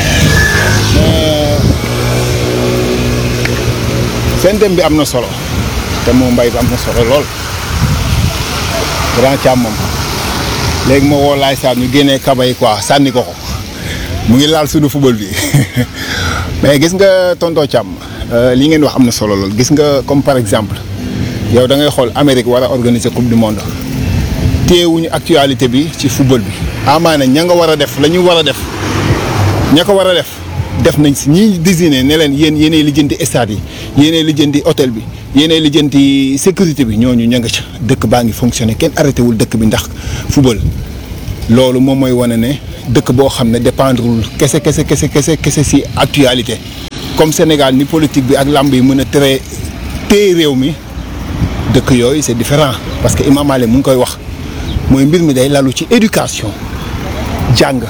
seen tem bi am na solo te moo mbay bi am na solo lool Grand Thiam moom léegi moo woo laay saa ñu génnee kabay quoi sànni ko mu ngi laal suñu football bi mais gis nga tonton Thiam li ngeen wax am na solo lool gis nga comme par exemple yow da ngay xool Amérique war a organiser coupe du monde téewuñu actualité bi ci football bi amaana ña nga war a def la ñu war a def ña ko war a def def nañ si ñi désigné ne leen yéenay lijjanti stade yi yéenay lijjanti hôtel bi yéenay lijjanti sécurité bi ñooñu ña nga ca dëkk baa ngi fonctionné kenn arrêté wul dëkk bi ndax football. loolu moom mooy wane ne dëkk boo xam ne dépendrewul kese si actualité comme Sénégal ni politique bi ak làmb yi mën a téye réew mi dëkk yooyu c'est différent parce que Imam Malik mu ngi koy wax mooy mbir mi day lalu ci éducation jàng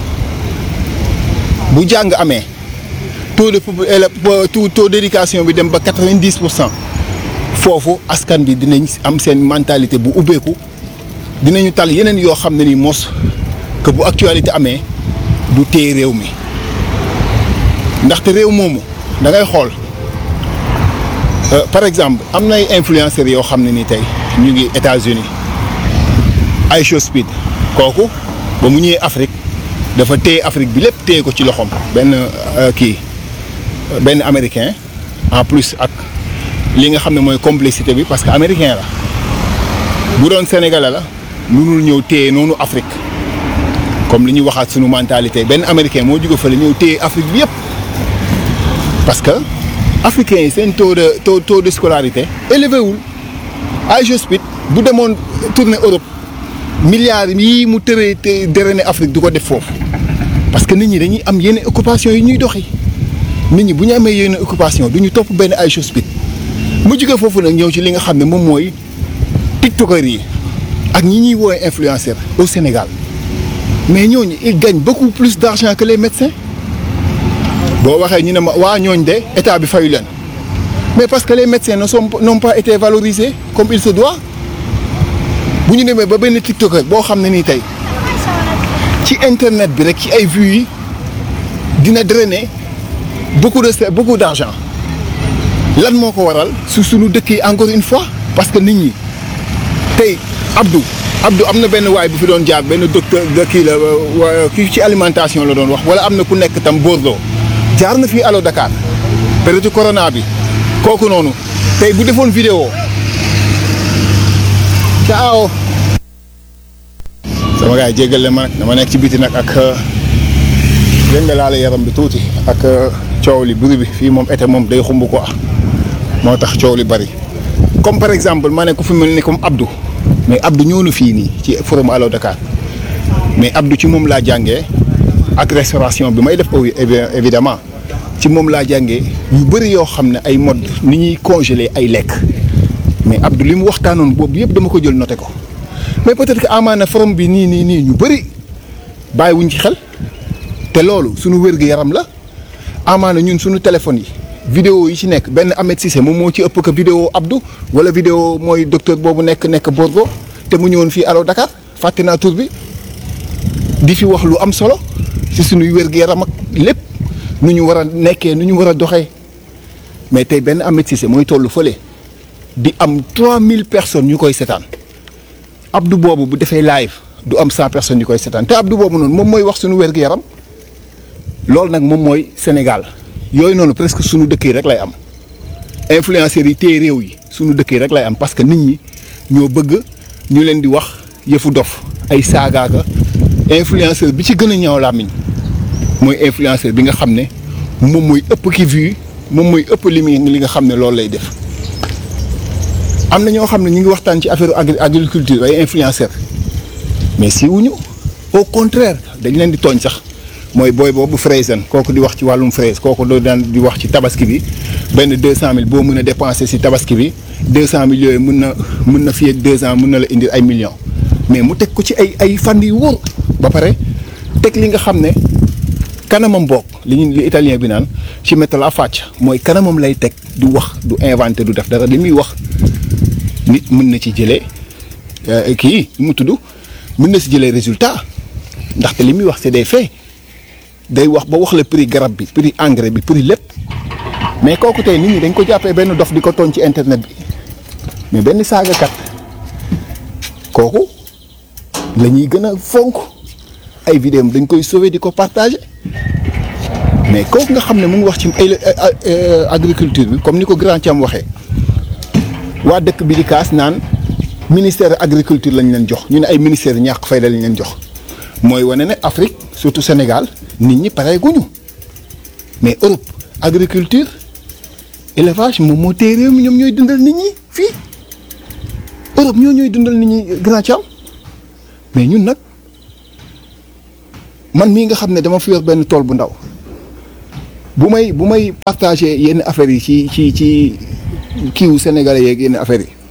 bu jàng amee taux d'éducation bi dem ba 90% foofu askan bi dinañ am seen mentalité bu ubbeeku dinañu tal yeneen yoo xam ne ni mos que bu actualité amee du téye réew mi ndaxte réew moomu da ngay xool par exemple am na ay influenceurs yoo xam ne ni tey ñu ngi États-Unis Aisha Speed kooku ba mu ñëwee Afrique dafa téye Afrique bi lépp téye ko ci loxoom benn américain en plus ak li nga xam ne mooy complicité bi parce que américain la bu doon sénégalais la mënul ñëw téye noonu Afrique comme li ñuy waxaat sunu mentalité benn américain moo jóge fële ñëw téye Afrique bi yëpp parce que africains yi seen taux de scolarité élevé wul Aisha Speed bu demoon tournée Europe milliards yii mu tëree te drainer Afrique du ko def foofu parce que nit ñi dañuy am yenn occupation yi ñuy doxi nit ñi bu ñu amee yenn occupation du ñu topp benn Aisha Speed mu jóge foofu nag ñëw ci li nga xam ne moom mooy tiktokers yi ak ñi ñuy woowee influenceurs au Sénégal mais ñooñu ils gagnent beaucoup plus d'argent que les médecins boo waxee ñu ne ma waa ñooñ de état bi fayu leen mais parce que les médecins n'ont pas été valorisés comme il se doit bu ñu demee ba benn tiktoker boo xam ne nii tey ci internet bi rek ci ay vues yi dina drainer beaucoup d'argent lan moo ko waral su suñu dëkk yi encore une fois parce que nit ñi tey Abdou am na benn waay bu fi doon jaar benn docteur de kii la kii ci alimentation la doon wax wala am na ku nekk tam Bordeaux jaar na fii Allo Dakar période corona bi kooku noonu tey bu defoon vidéo ciao sama gars yi jéggale ma nag dama nekk ci biti nag ak yëngalaale yaram bi tuuti ak coow li bruit bi fii moom été moom day xumb ko moo tax coow li bari comme par exemple ma ne ku fi mel ni comme Abdou mais Abdou ñëw na fii nii ci forum Allo Dakar mais Abdou ci moom laa jàngee ak restauration bi may def évidemment ci moom laa jàngee yu bëri yoo xam ne ay mode ni ñuy congeler ay lekk mais Abdou li mu waxtaanoon boobu yëpp dama ko jël noté ko mais peut-être que amaana forum bi nii ñu bëri bàyyiwuñ ci xel te loolu suñu wér-gu-yaram la amaana ñun suñu téléphone yi vidéo yi ci nekk benn Ahmed Cissé moom moo ci ëpp que vidéo Abdou wala vidéo mooy docteur boobu nekk Bordeaux te mu ñëwoon fii Allo Dakar fàtte naa tur bi di fi wax lu am solo ci suñuy wér-gu-yaram ak lépp nu ñu war a nekkee nu ñu war a doxee mais tey benn Ahmed Cissé mooy tollu fële di am 3000 personnes ñu koy seetaan Abdou boobu bu defee live du am 100 personnes ñu koy seetaan te Abdou boobu noonu moom mooy wax suñu wér-gu-yaram loolu nag moom mooy Sénégal yooyu noonu presque suñu dëkk yi rek lay am influenceurs yi téye réew yi suñu dëkk yi rek lay am parce que nit ñi ñoo bëgg ñu leen di wax yëfu dof ay saagaaka influenceur bi ci gën a ñaaw làmmiñ mooy influenceur bi nga xam ne moom mooy ëpp ki vue moom mooy ëpp li nga xam ne loolu lay def am na ñoo xam ne ñu ngi waxtaan ci affaire agriculture ay influenceur mais si wuñu au contraire dañ leen di tooñ sax mooy booy boobu Fraizen kooku di wax ci wàllum fraise kooku doo daan di wax ci tabaski bi benn 200000 boo mën a dépenser si tabaski bi 200000 yooyu mën na fii ak 2 ans mën na la indil ay millions mais mu teg ko ci ay fànn yu wóor ba pare teg li nga xam ne kanamam bokk li italien bi naan ci mettre la faccia mooy kanamam lay teg du wax du inventer du def dara li muy wax nit mën na ci jëlee kii mu tudd mën na si jëlee résultat ndaxte li muy wax c'est des faits day wax ba wax la prix garab bi prix engrais bi prix lépp mais kooku tey nit ñi dañ ko jàppee benn dof di ko tooñ ci internet bi mais benn saagakat kooku la ñuy gën a fonk ay vidéo dañ koy sauver di ko partager mais kooku nga xam ne mu ngi wax ci agriculture bi comme ni ko Grand Thiam waxee waa dëkk bi di kaas naan ministère agriculture lañ leen jox ñu ne ay ministère ñàkk fayda lañ leen jox mooy wane ne Afrique surtout Sénégal nit ñi pare guñu mais Europe agriculture élevage moom moo téye réew mi ñoom ñooy dundal nit ñi fii Europe ñooy dundal nit ñi grand Thiam mais ñun nag man mii nga xam ne dama fi yor benn tool bu ndaw bu may partager yenn affaires yi ci kiiwu sénégalais yeeg yenn affaires yi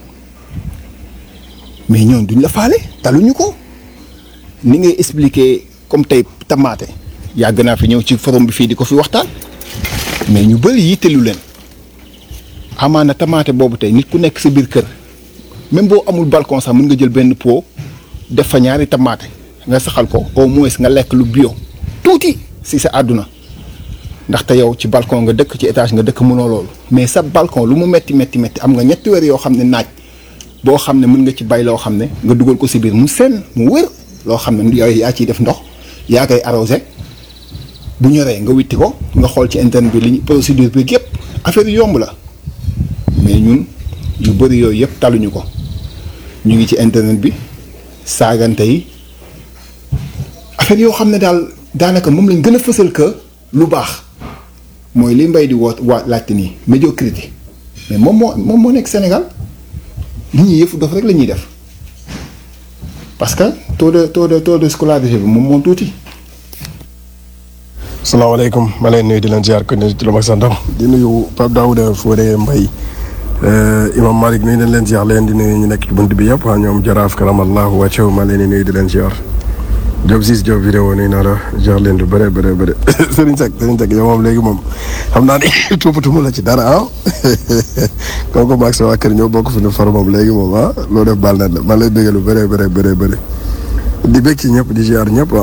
mais ñoon duñ la faale taluñu ko ni ngay expliquer comme tey tamaate yàgg naa fi ñëw ci forum bi fii di ko fi waxtaan mais ñu bëri yittelu leen amaana tamaate boobu tey nit ku nekk sa biir kër même boo amul balcon sax mën nga jël benn pot def fa ñaari tamaate nga saxal ko au moins nga lekk lu bio tuuti si sa àdduna ndaxte yow ci balcon nga dëkk ci étage nga dëkk mënoo loolu mais sa balcon lu mu metti am nga ñetti weer yoo xam ne naaj boo xam ne mën nga ci bay loo xam ne nga dugal ko si biir mu senn mu wër loo xam ne yow yaa ciy def ndox yaa koy arrosé bu ñoree nga witti ko nga xool ci internet bi li procédure bi yëpp affaire yu yomb la mais ñun yu bëri yooyu yëpp taluñu ko ñu ngi ci internet bi saagante yi affaire yoo xam ne daal daanaka moom lañ gën a fësal que lu baax mooy li mbay di waa laajte nii médiocrité mais moom moo nekk Sénégal nit ñi yëfu dof rek la ñuy def parce que taux de scolarité bi moom moo tuuti. salaamaaleykum ma leen nuyu di leen ziar ko ne ci lu mag santam di nuyu Pape Daouda Fodé Mbaye Imam Malick nuyu nañ leen ziar leen di nuyu ñu nekk ci bunt bi yëpp ñoom jaraaf karamallahu wàccew ma leen di nuyu di leen ziar Diop Ciss Diop vidéo nuyu naa la ziar leen du bëre Serigne Seck yow moom léegi moom xam naa ne tuupatuma la ci dara ah comme que maag sa waa kër ñëw bokk fi nu far moom léegi moom loo def baal na la man lay bëgg lu bëre di bëgg ci ñëpp di ziar ñëpp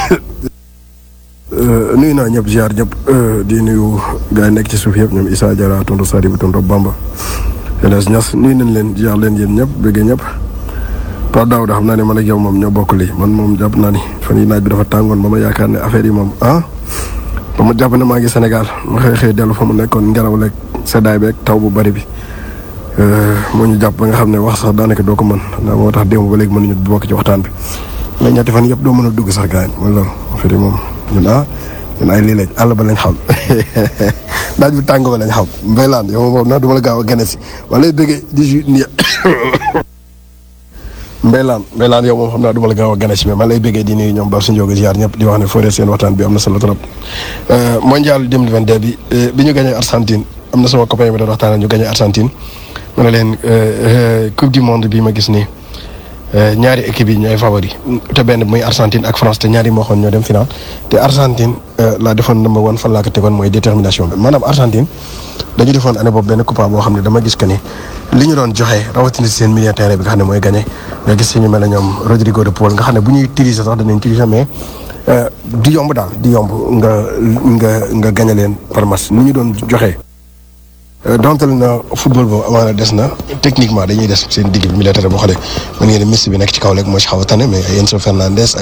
nuyu naa ñëpp ziar ñëpp di nuyu gars yi nekk ci suuf yëpp ñoom Issa Diarra tonton Sadibou tonton Bamba Elas Niass nuyu nañ leen ziar leen yéen ñëpp bëggee ñëpp Pape Daouda xam naa ne man ak yow moom ñoo bokk lii man moom jàpp naa ni fan yi naaj bi dafa tàngoon ba ma yaakaar ne affaire yi moom ba ma jàpp ne maa ngi Sénégal ma xëy dellu fa mu nekkoon ngelaw leeg seddaay beeg taw bu bari bi moo ñu jàpp ba nga xam ne wax sax daanaka doo ko mën ndax moo tax démb ba léegi mënuñu bokk ci waxtaan bi mais ñetti fan yëpp doo mën a dugg sax gaañ mooy loolu affaire yi moom ñun ay lii lañ àll ba lañ xam naaj bi tàng ba lañ xam mbéylaan yow moom na du ma la gaaw a gane si wala bëggee 18 nii mbéylaan yow moom xam naa du ma la gaaw a gane si mais man lay bëggee di nuyu ñoom Babou Ndiogou ziar ñëpp di wax ne Fodé seen waxtaan bi am na solo trop. mondial 2022 bi ñu gagné Argentine am na sama copain bi doon waxtaan ñu gagné Argentine ma ne leen coupe du monde bi ma gis nii ñaari équipe yi ñooy favori te benn muy Argentine ak France te ñaari moo xoon ñoo dem final te Argentine laa defoon number one fan laa ko tegoon mooy détermination bi maanaam Argentine dañu defoon année boobu benn coupe boo xam ne dama gis que ni li ñu doon joxe rawatina si seen milieu terrain bi nga xam ne mooy gagné nga gis si ñu mel ne ñoom Rodrigo de Paul nga xam ne bu ñuy tirise sax danañ tirise mais du yomb daal di yomb nga gagné leen par match ni ñu doon joxe. donte na football boobu amaana des na techniquement dañuy des seen digg bi militaire boo xoolee mën ngeen Messi bi nekk ci kaw rek moo ci xaw a tane mais ay Enzo Fernandez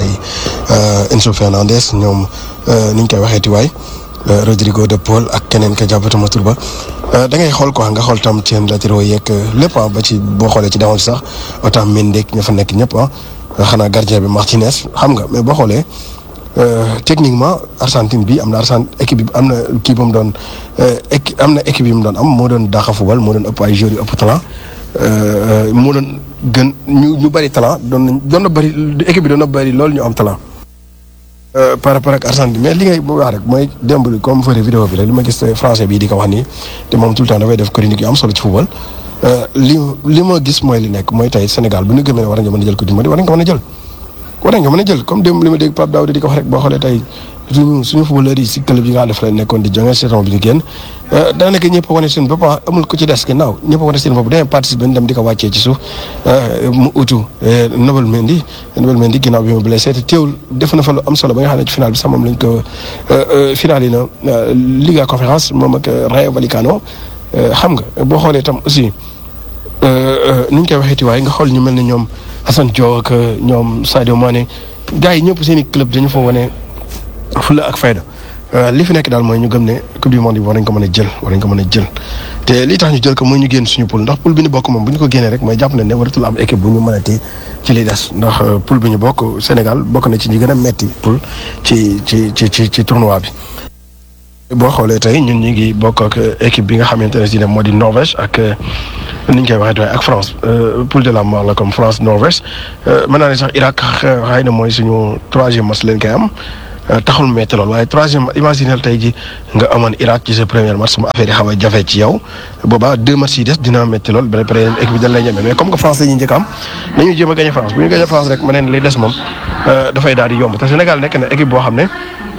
ñoom ni ñu koy waxee tiwaay Rodrigo de Paul ak keneen ka jàppatuma tur ba da ngay xool quoi nga xool tam seen latéraux yeeg lépp ba ci boo xoolee ci défense sax autant Mendy ña fa nekk ñëpp xanaa gardien bi Martinez xam nga mais boo xoolee. Techniquement Argentine bi am na équipe bi am na kii ba mu doon am na équipe yi mu doon am moo doon daaxa football moo doon ëpp ay joueurs yu ëpp talent moo doon gën ñu bëri talent doon na bëri équipe bi doon na bëri loolu ñu am talent. par rapport ak Argentine mais li ngay wax rek mooy démb comme fële vidéo bi rek li ma gis français bii di ko wax nii te moom tout le temps dafay def chronique yu am solo ci football li ma gis mooy li nekk mooy tey Sénégal bu ñu gëmee ne war nga mën a jël ko dimbali war nga mën a jël. war nga mën a jël comme démb li ma dégg Pape Daouda di ko wax rek boo xoolee tey suñu footballeur yi si club yi nga xam ne nekkoon di jonge saison bi ñu génn daanaka ñëpp a wane seen bopp amul ko ci des ginnaaw ñëpp a wane seen bopp dañuy participer dem di ko wàccee ci suuf mu utu Nobel Mendy ginnaaw bi ma blessé te teewul def na fa lu am solo ba nga xam ne ci final bi sax moom lañ ko final yi na Liga Conférence moom ak Rayo Vallecano xam nga boo xoolee tam aussi ni ñu koy waxee waaye nga xool ñu mel ne ñoom Assane Diop ak ñoom Sadio Mané gars yi ñëpp seen i club dañu fa wane fulla ak fayda li fi nekk daal mooy ñu gëm ne coupe du monde bi war nañ ko mën a jël te li tax ñu jël ko mooy ñu génn suñu poule ndax poule bi ñu bokk moom bu ñu ko génnee rek mooy jàpp na ne waratul am équipe bu ñu mën a téye ci li des ndax poule bi ñu bokk Sénégal bokk na ci ñi gën a metti poule ci tournoi bi. boo xoolee tey ñun ñu ngi bokk ak équipe bi nga xamante ne si ne moo di Norvège ak ni ñu koy waxee ak France poule de la mort la comme France Norvège mën naa ne sax Irak xëy na mooy suñu 3e match leen koy am taxul mu métti lool waaye 3e imaginel tey ji nga amoon Irak ci sa premier match mu affaire yi xaw a jafe ci yow boobaa 2 matchs yi des dina métti lool ba pare équipe bi dañ lay ñeme mais comme que France la ñuy njëkk am nañu jéem a gagné France bu ñu gagné France rek ma ne lay des moom dafay daal di yomb te Sénégal nekk na équipe boo xam ne.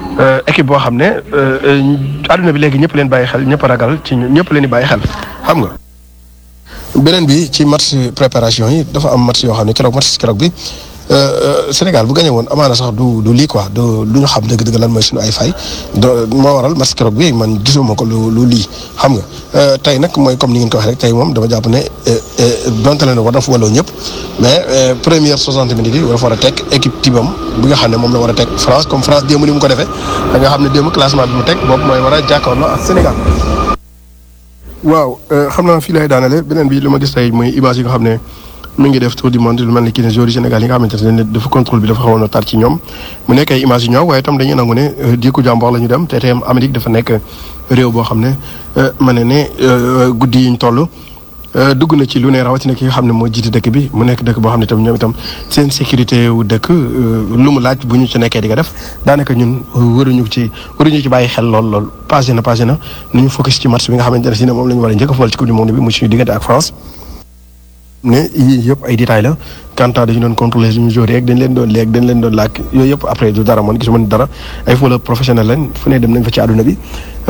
Àdduna bi léegi ñëpp leen bàyyi xel ñëpp ragal ci ñëpp leen di bàyyi xel xam nga. beneen bi ci match préparation yi dafa am match yoo xam ne keroog bi Sénégal bu gagné woon amaana sax du lii quoi du ñu xam dëgg-dëgg lan mooy suñu ay fay moo waral match keroog bi man gisuma ko lu lii xam nga tey nag mooy comme ni ngeen ko waxee rek tey moom dama jàpp ne donte leen war na fa walloo ñëpp mais première 60 minutes yi war a teg équipe tibam bi nga xam ne moom la war a teg France comme France démb ni mu ko defee da nga xam ne démb classement bi mu teg boobu mooy war a jàkkaarloo ak Sénégal. waaw xam naa fii lay daanale beneen bi li ma gis tey mooy image yi nga xam ne mi ngi def tour du monde lu mel ni kii ne joueurs yi Sénégal yi nga xamante ne dafa contrôle bi dafa xawoon a tar ci ñoom mu nekk ay image yu ñaaw waaye itam dañuy nangu ne diiku jàmboor la ñu dem te itam Amérique dafa nekk réew boo xam ne ma ne guddi yi ñu toll dugg na ci lu ne rawatina ki nga xam ne moo jiite dëkk bi mu nekk dëkk boo xam ne itam ñoom itam seen sécurité wu dëkk lu mu laaj bu ñu ci nekkee di ko def daanaka ñun waruñu ci bàyyi xel lool passé na ni ñu focus ci match bi nga xamante ne si ne moom la ñu war a njëkk a football ci coupe du monde bi mu suñu diggante ak France. ne yii yëpp ay détails la quant à dañu doon contrôler suñu joueurs yeeg dañ leen doon laaj yooyu yëpp après du dara man gisuma ni dara ay footballeur professionnel lañ fu ne dem nañ fa ci àdduna bi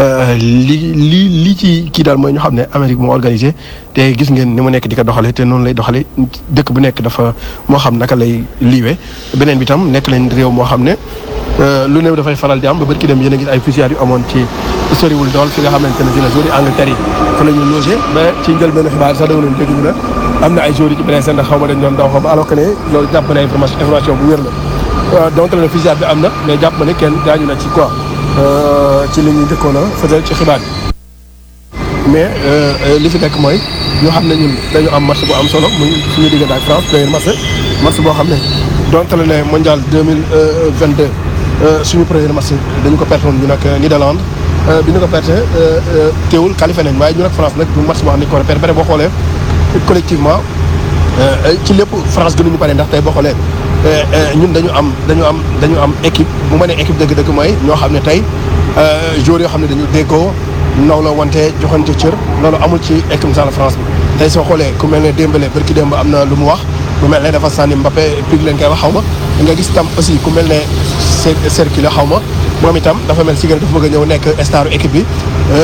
li ci kii daal mooy ñu xam ne Amérique moo organisé te gis ngeen ni mu nekk di ko doxale te noonu lay doxale dëkk bu nekk dafa moo xam naka lay liiwee beneen bi tam nekk nañ réew moo xam ne lu néew dafay faral di am ba bërki dem yéen a gis ay fusillades yu amoon ci soriwul dool fi nga xamante ne si la joueurs yi Angleterre yi fa la ñu logé ba ci njëlbéen xibaar sax dama leen dégg ñu ne am na ay joueurs yi ci blessé ndax xaw ma dañ doon daw xaw alors que ne loolu jàpp na information bu wér la donc la fusillade bi am na mais jàpp ma ne kenn gaañu na ci quoi ci li ñuy dëkkoon a fësal ci xibaar bi mais li fi nekk mooy ñu xam ne ñun dañu am match bu am solo muy suñu diggante ak France premier match boo xam ne donte la ne mondial 2022 suñu premier match dañu ko perte woon ñu nag Niderlande bi ñu ko perte teewul qualifié nañ waaye ñu nag France nag du match boo xam ne ko perte boo xoolee collectivement ci lépp France gënuñu pare ndax tey boo xoolee ñun dañu am équipe bu ma nee équipe dëgg-dëgg mooy ñoo xam ne tey joueurs yoo xam ne dañu déggoo naw la wante joxante cër loolu amul ci équipe nationale France bi tey soo xoolee ku mel ne Dembélé barki démb am na lu mu wax ku mel ne dafa sànni Mbappé pig leen koy wax xaw ma nga gis tam aussi ku mel ne Cercle xaw ma moom itam dafa mel si gën dafa bëgg a ñëw nekk staru équipe bi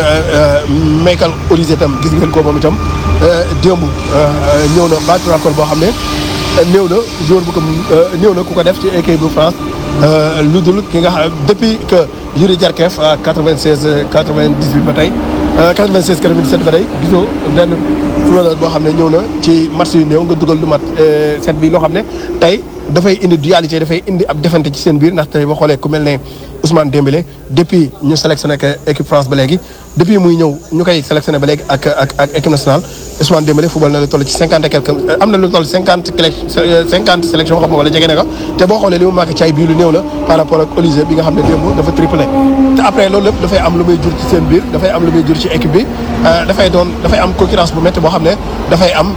Michael Olise itam gis ngeen ko moom itam démb ñëw na battu record boo xam ne néew na joueur bu ko néew na ku ko def ci équipe bu France lu dul ki nga xam depuis que Yuri Djarkev 96 98 ba tey 96 97 ba tey gisoo benn footballeur boo xam ne ñëw na ci match yu néew nga dugal lu mat set bi loo xam ne tey dafay indi dualité dafay indi ab defante ci seen biir ndax tey boo xoolee ku mel ne Ousmane Dembélé depuis ñu sélectionné que équipe France ba léegi depuis muy ñëw ñu koy sélectionné ba léegi ak équipe nationale Ousmane Dembélé football na lu toll ci 50 et quelque am na lu toll 50 sélection xam nga wala jege na ko te boo xoolee li mu marqué ci ay bii lu néew la par rapport ak Olise bi nga xam ne démb dafa triplé te après loolu lépp dafay am lu muy jur ci seen biir dafay am lu muy jur ci équipe bi dafay am concurrence bu métti boo xam ne dafay am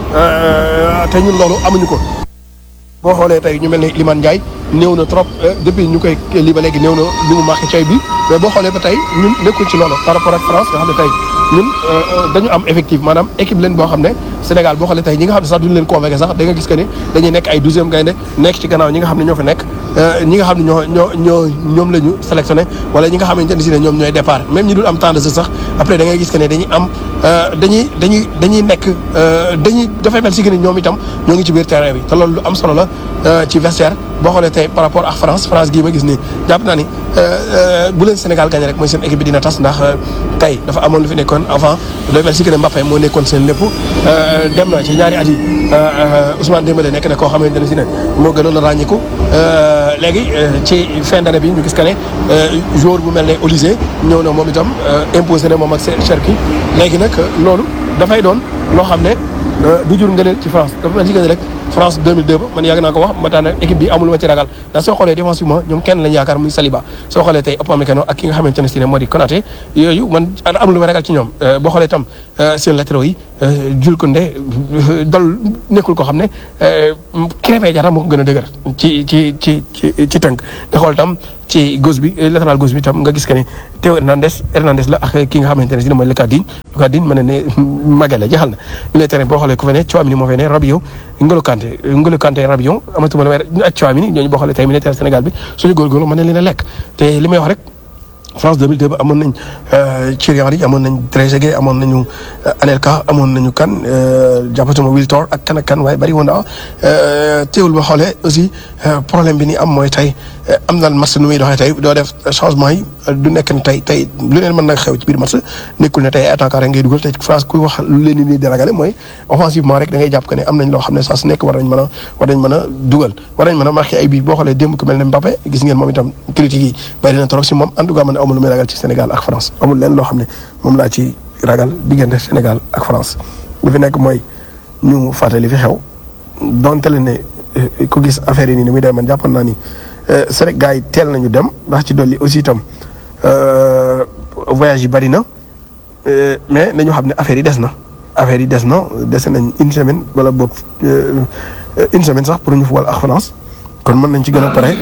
te ñun loolu amuñu ko. boo xoolee tey ñu mel ne Iliman Ndiaye néew na trop depuis ñu koy lii ba léegi néew na li mu marqué cay bi mais boo xoolee ba tey ñun nekkul ci loolu par rapport ak France nga xam ne tey ñun dañu am effectif maanaam équipe leen boo xam ne Sénégal boo xoolee tey ñi nga xam ne sax duñu leen convoqué sax da nga gis que ni dañuy nekk ay 12e gaynde nekk ci gannaaw ñi nga xam ne ñoo fi nekk ñi nga xam ne ñoom la ñu sélectionné wala ñi nga xamante ne si ne ñoom ñooy départ même ñi dul am temps de jeu sax après da ngay gis que ne dañuy am dañuy nekk dafay mel si que ni ñoom itam ñoo ngi ci biir terrain bi te loolu lu am solo la ci vestiaire boo xoolee tey par rapport ak France gii ma gis nii jàpp naa ni bu leen Sénégal gagné rek mooy seen équipe bi dina tas ndax tey dafa amoon lu fi nekkoon avant day mel si que ne Mbappé moo nekkoon seen lépp dem na ci ñaari at yi Ousmane Dembélé nekk na koo xamante ne si ne moo gënoon a ràññiku léegi ci fin d'année bi ñu gis que ne joueur bu mel ne Olise ñëw na moom itam imposé na moom ak Cherki léegi nag loolu dafay doon loo xam ne du jur ngëneel ci France dafa mel si que ne rek France 2002 ba man yàgg naa ko wax ma taan équipe bi amul ma ci ragal ndax soo xoolee défensivement ñoom kenn lañ yaakaar muy Saliba soo xoolee tey Upamecano ak ki nga xamante ne si ne moo di Konaté yooyu man amul ma ragal ci ñoom boo xoolee tam seen latéraux yi Jules Koundé dal nekkul koo xam ne Krépin Diatta moo ko gën a dëgër ci tënk nga xool tam ci gauche bi latéral gauche bi tam nga gis que ne Théo Hernandez la ak ki nga xamante ne si ne mooy Lucas Digne mën na ne Maguette jeexal na milieu terrain boo xoolee ku fe ne Tchouaméni moo fe ne Rabiot N'Golo Kanté Rabiot amatuma la ak Tchouaméni ñooñu boo xoolee tey milieu terrain Sénégal bi suñu góorgóorlu mën na leen a lekk te li may wax rek France 2002 ba amoon nañ Thierry Henry amoon nañ Trezeguet amoon nañu Anelka amoon nañu kan jàppatuma Wiltord ak kan waaye bari woon na teewul ba xoolee aussi problème bi ni am mooy tey am na match nu muy doxee tey doo def changement yi du nekk ne tey lu leen mën na xew ci biir match nekkul ne tey attaquant rek ngay dugal te France kuy wax lu leen di déragale mooy offensivement rek da ngay jàpp que ne am nañ loo xam ne saa su nekk war nañ mën a dugal war nañ mën a marqué ay bii boo xoolee démb ku mel ne Mbappé gis ngeen moom itam critique yi bari na trop si moom en tout cas man amul lu may ragal ci Sénégal ak France amul leen loo xam ne moom laa ci ragal diggante Sénégal ak France li fi nekk mooy ñu fàttali fi xew donte le ne ku gis affaire yi nii ni muy demee man jàppoon naa ni Sénégal gars yi teel nañu dem ndax ci dolli aussi itam voyage yi bari na mais nañu xam ne affaire yi des na dese nañ une semaine wala boog une semaine sax pour ñu football ak France kon mën nañ ci gën a pare.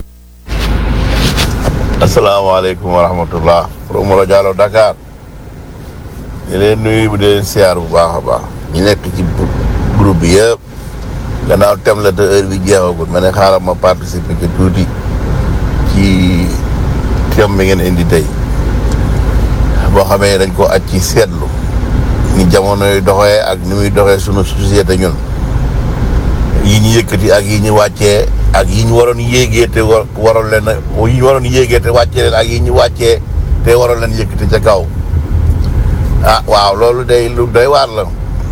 asalaamaaleykum wa rahmatullah Romolo Diallo Dakar di leen nuyu bu dee siyaar bu baax a baax ñu nekk ci groupe bi yëpp gannaaw tem la te heure bi jeexagul ma ne xaaral ma participer ci tuuti ci thème bi ngeen indi tey boo xamee dañ ko aj ci seetlu ni jamono yi doxee ak ni muy doxee sunu société ñun yi ñu yëkkati ak yi ñu wàccee ak yi ñu waroon yéegee te waroon leen yi ñu waroon yéegee te wàccee leen ak yi ñu wàccee te waroon leen yëkkati ca kaw ah waaw loolu day lu doy waar la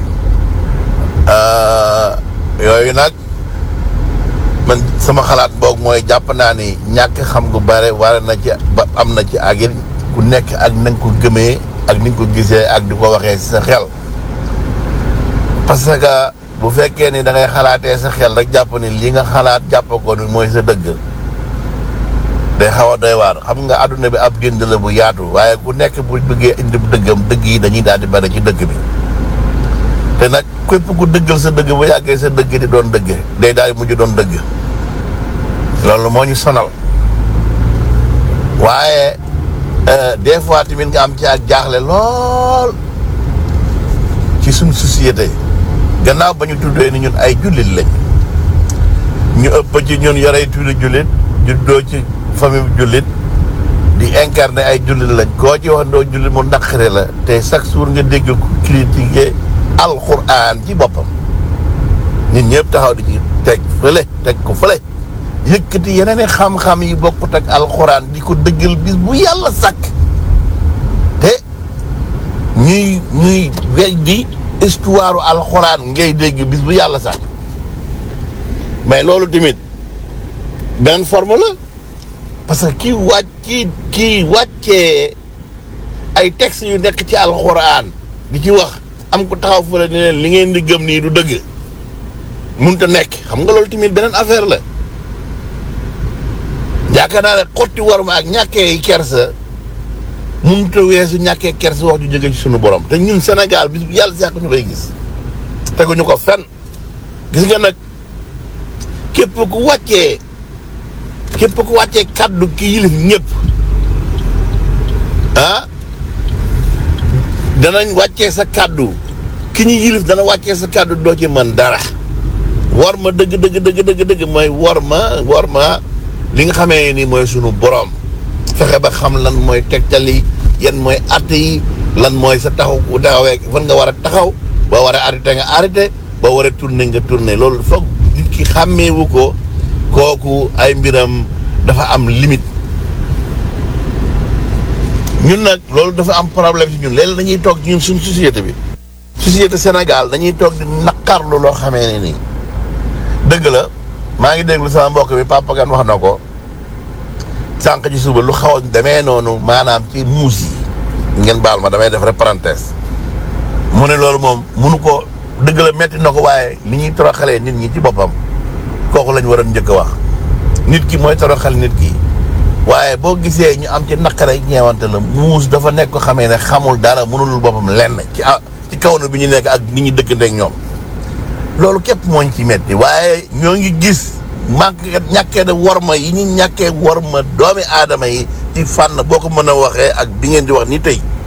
yooyu nag man sama xalaat boog mooy jàpp naa ni ñàkk xam gu bare war na ci ba am na ci ak it ku nekk ak na nga ko gëmee ak ni nga ko gisee ak di ko waxee si sa xel parce que bu fekkee ni da ngay xalaatee sa xel rek jàpp ni li nga xalaat jàpp ko ni mooy sa dëgg day xaw a doy waar xam nga àdduna bi ab génd la bu yaatu waaye ku nekk bu bëggee indi dëggam dëgg yi dañuy daal di bari ci dëgg bi te nag képp ku dëggal sa dëgg bu yàggee sa dëgg di doon dëgg day daal di mujj doon dëgg loolu moo ñu sonal waaye des fois tamit nga am ci ak jaaxle lool ci suñ société gannaaw ba ñu tuddee ni ñun ay jullit lañ ñu ëpp ci ñun yorey tuddi jullit juddoo ci famille jullit di incarner ay jullit lañ koo ci wax ndoo jullit mu naqare la te chaque jour nga dégg ko critiquer alxuraan ci boppam ñun ñëpp taxaw di ci teg ko fële yëkkati yeneen i xam-xam yi bokkut ak alxuraan di ko dëggal bis bu yàlla sàkk te ñuy weddi histoire alxuraan ngay dégg bis bu yàlla sàkk mais loolu tamit benn forme la parce que kii wàccee ay textes yu nekk ci alxuraan di ci wax am ko taxaw fële ni leen li ngeen di gëm nii du dëgg mënut a nekk xam nga loolu tamit beneen affaire la yaakaar naa ne xotti war ma ak ñàkkee kersa mënut a weesu ñàkkee kersa wax ju jóge ci sunu borom te ñun Sénégal bis bu yàlla sàkk ñu lay gis teguñu ko fenn gis nga nag képp ku wàccee kaddu ki yilif ñëpp ah danañ wàccee sa kaddu ki ñu yilif dana wàccee sa kaddu doo ci mën dara war ma dëgg mooy war ma li nga xamee ni mooy sunu borom fexe ba xam lan mooy tegtali yan mooy atte yi lan mooy sa taxawee fan nga war a taxaw boo war a arrêté nga arrêté boo war a tourné nga tourné loolu foog nit ki xàmmeewu ko kooku ay mbiram dafa am limite ñun nag loolu dafa am problème ci ñun léeg-léeg dañuy toog ci ñun suñu société bi société Sénégal dañuy toog di naqarlu loo xamee ne nii dëgg la maa ngi déglu sama mbokk bi Papa Kane wax na ko sànq ci suba lu xaw a demee noonu maanaam ci muus yi ngeen baal ma damay def rek parenthèse mu ne loolu moom munu ko dëgg la metti na ko waaye ni ñuy toroxalee nit ñi ci boppam kooku lañ war a njëkk a wax nit ki mooy toroxal nit ki waaye boo gisee ñu am ci naqare ñeewante la muus dafa nekk ko xamee ne xamul dara mënulul boppam lenn ci kaw na bi ñu nekk ak nit ñi dëkkanteeg ñoom loolu képp mooñ ci metti waaye ñoo ngi gis manque ñàkkee de worma yi ñu ñàkkee worma doomi aadama yi ci fànn boo ko mën a waxee ak bi ngeen di wax ni tey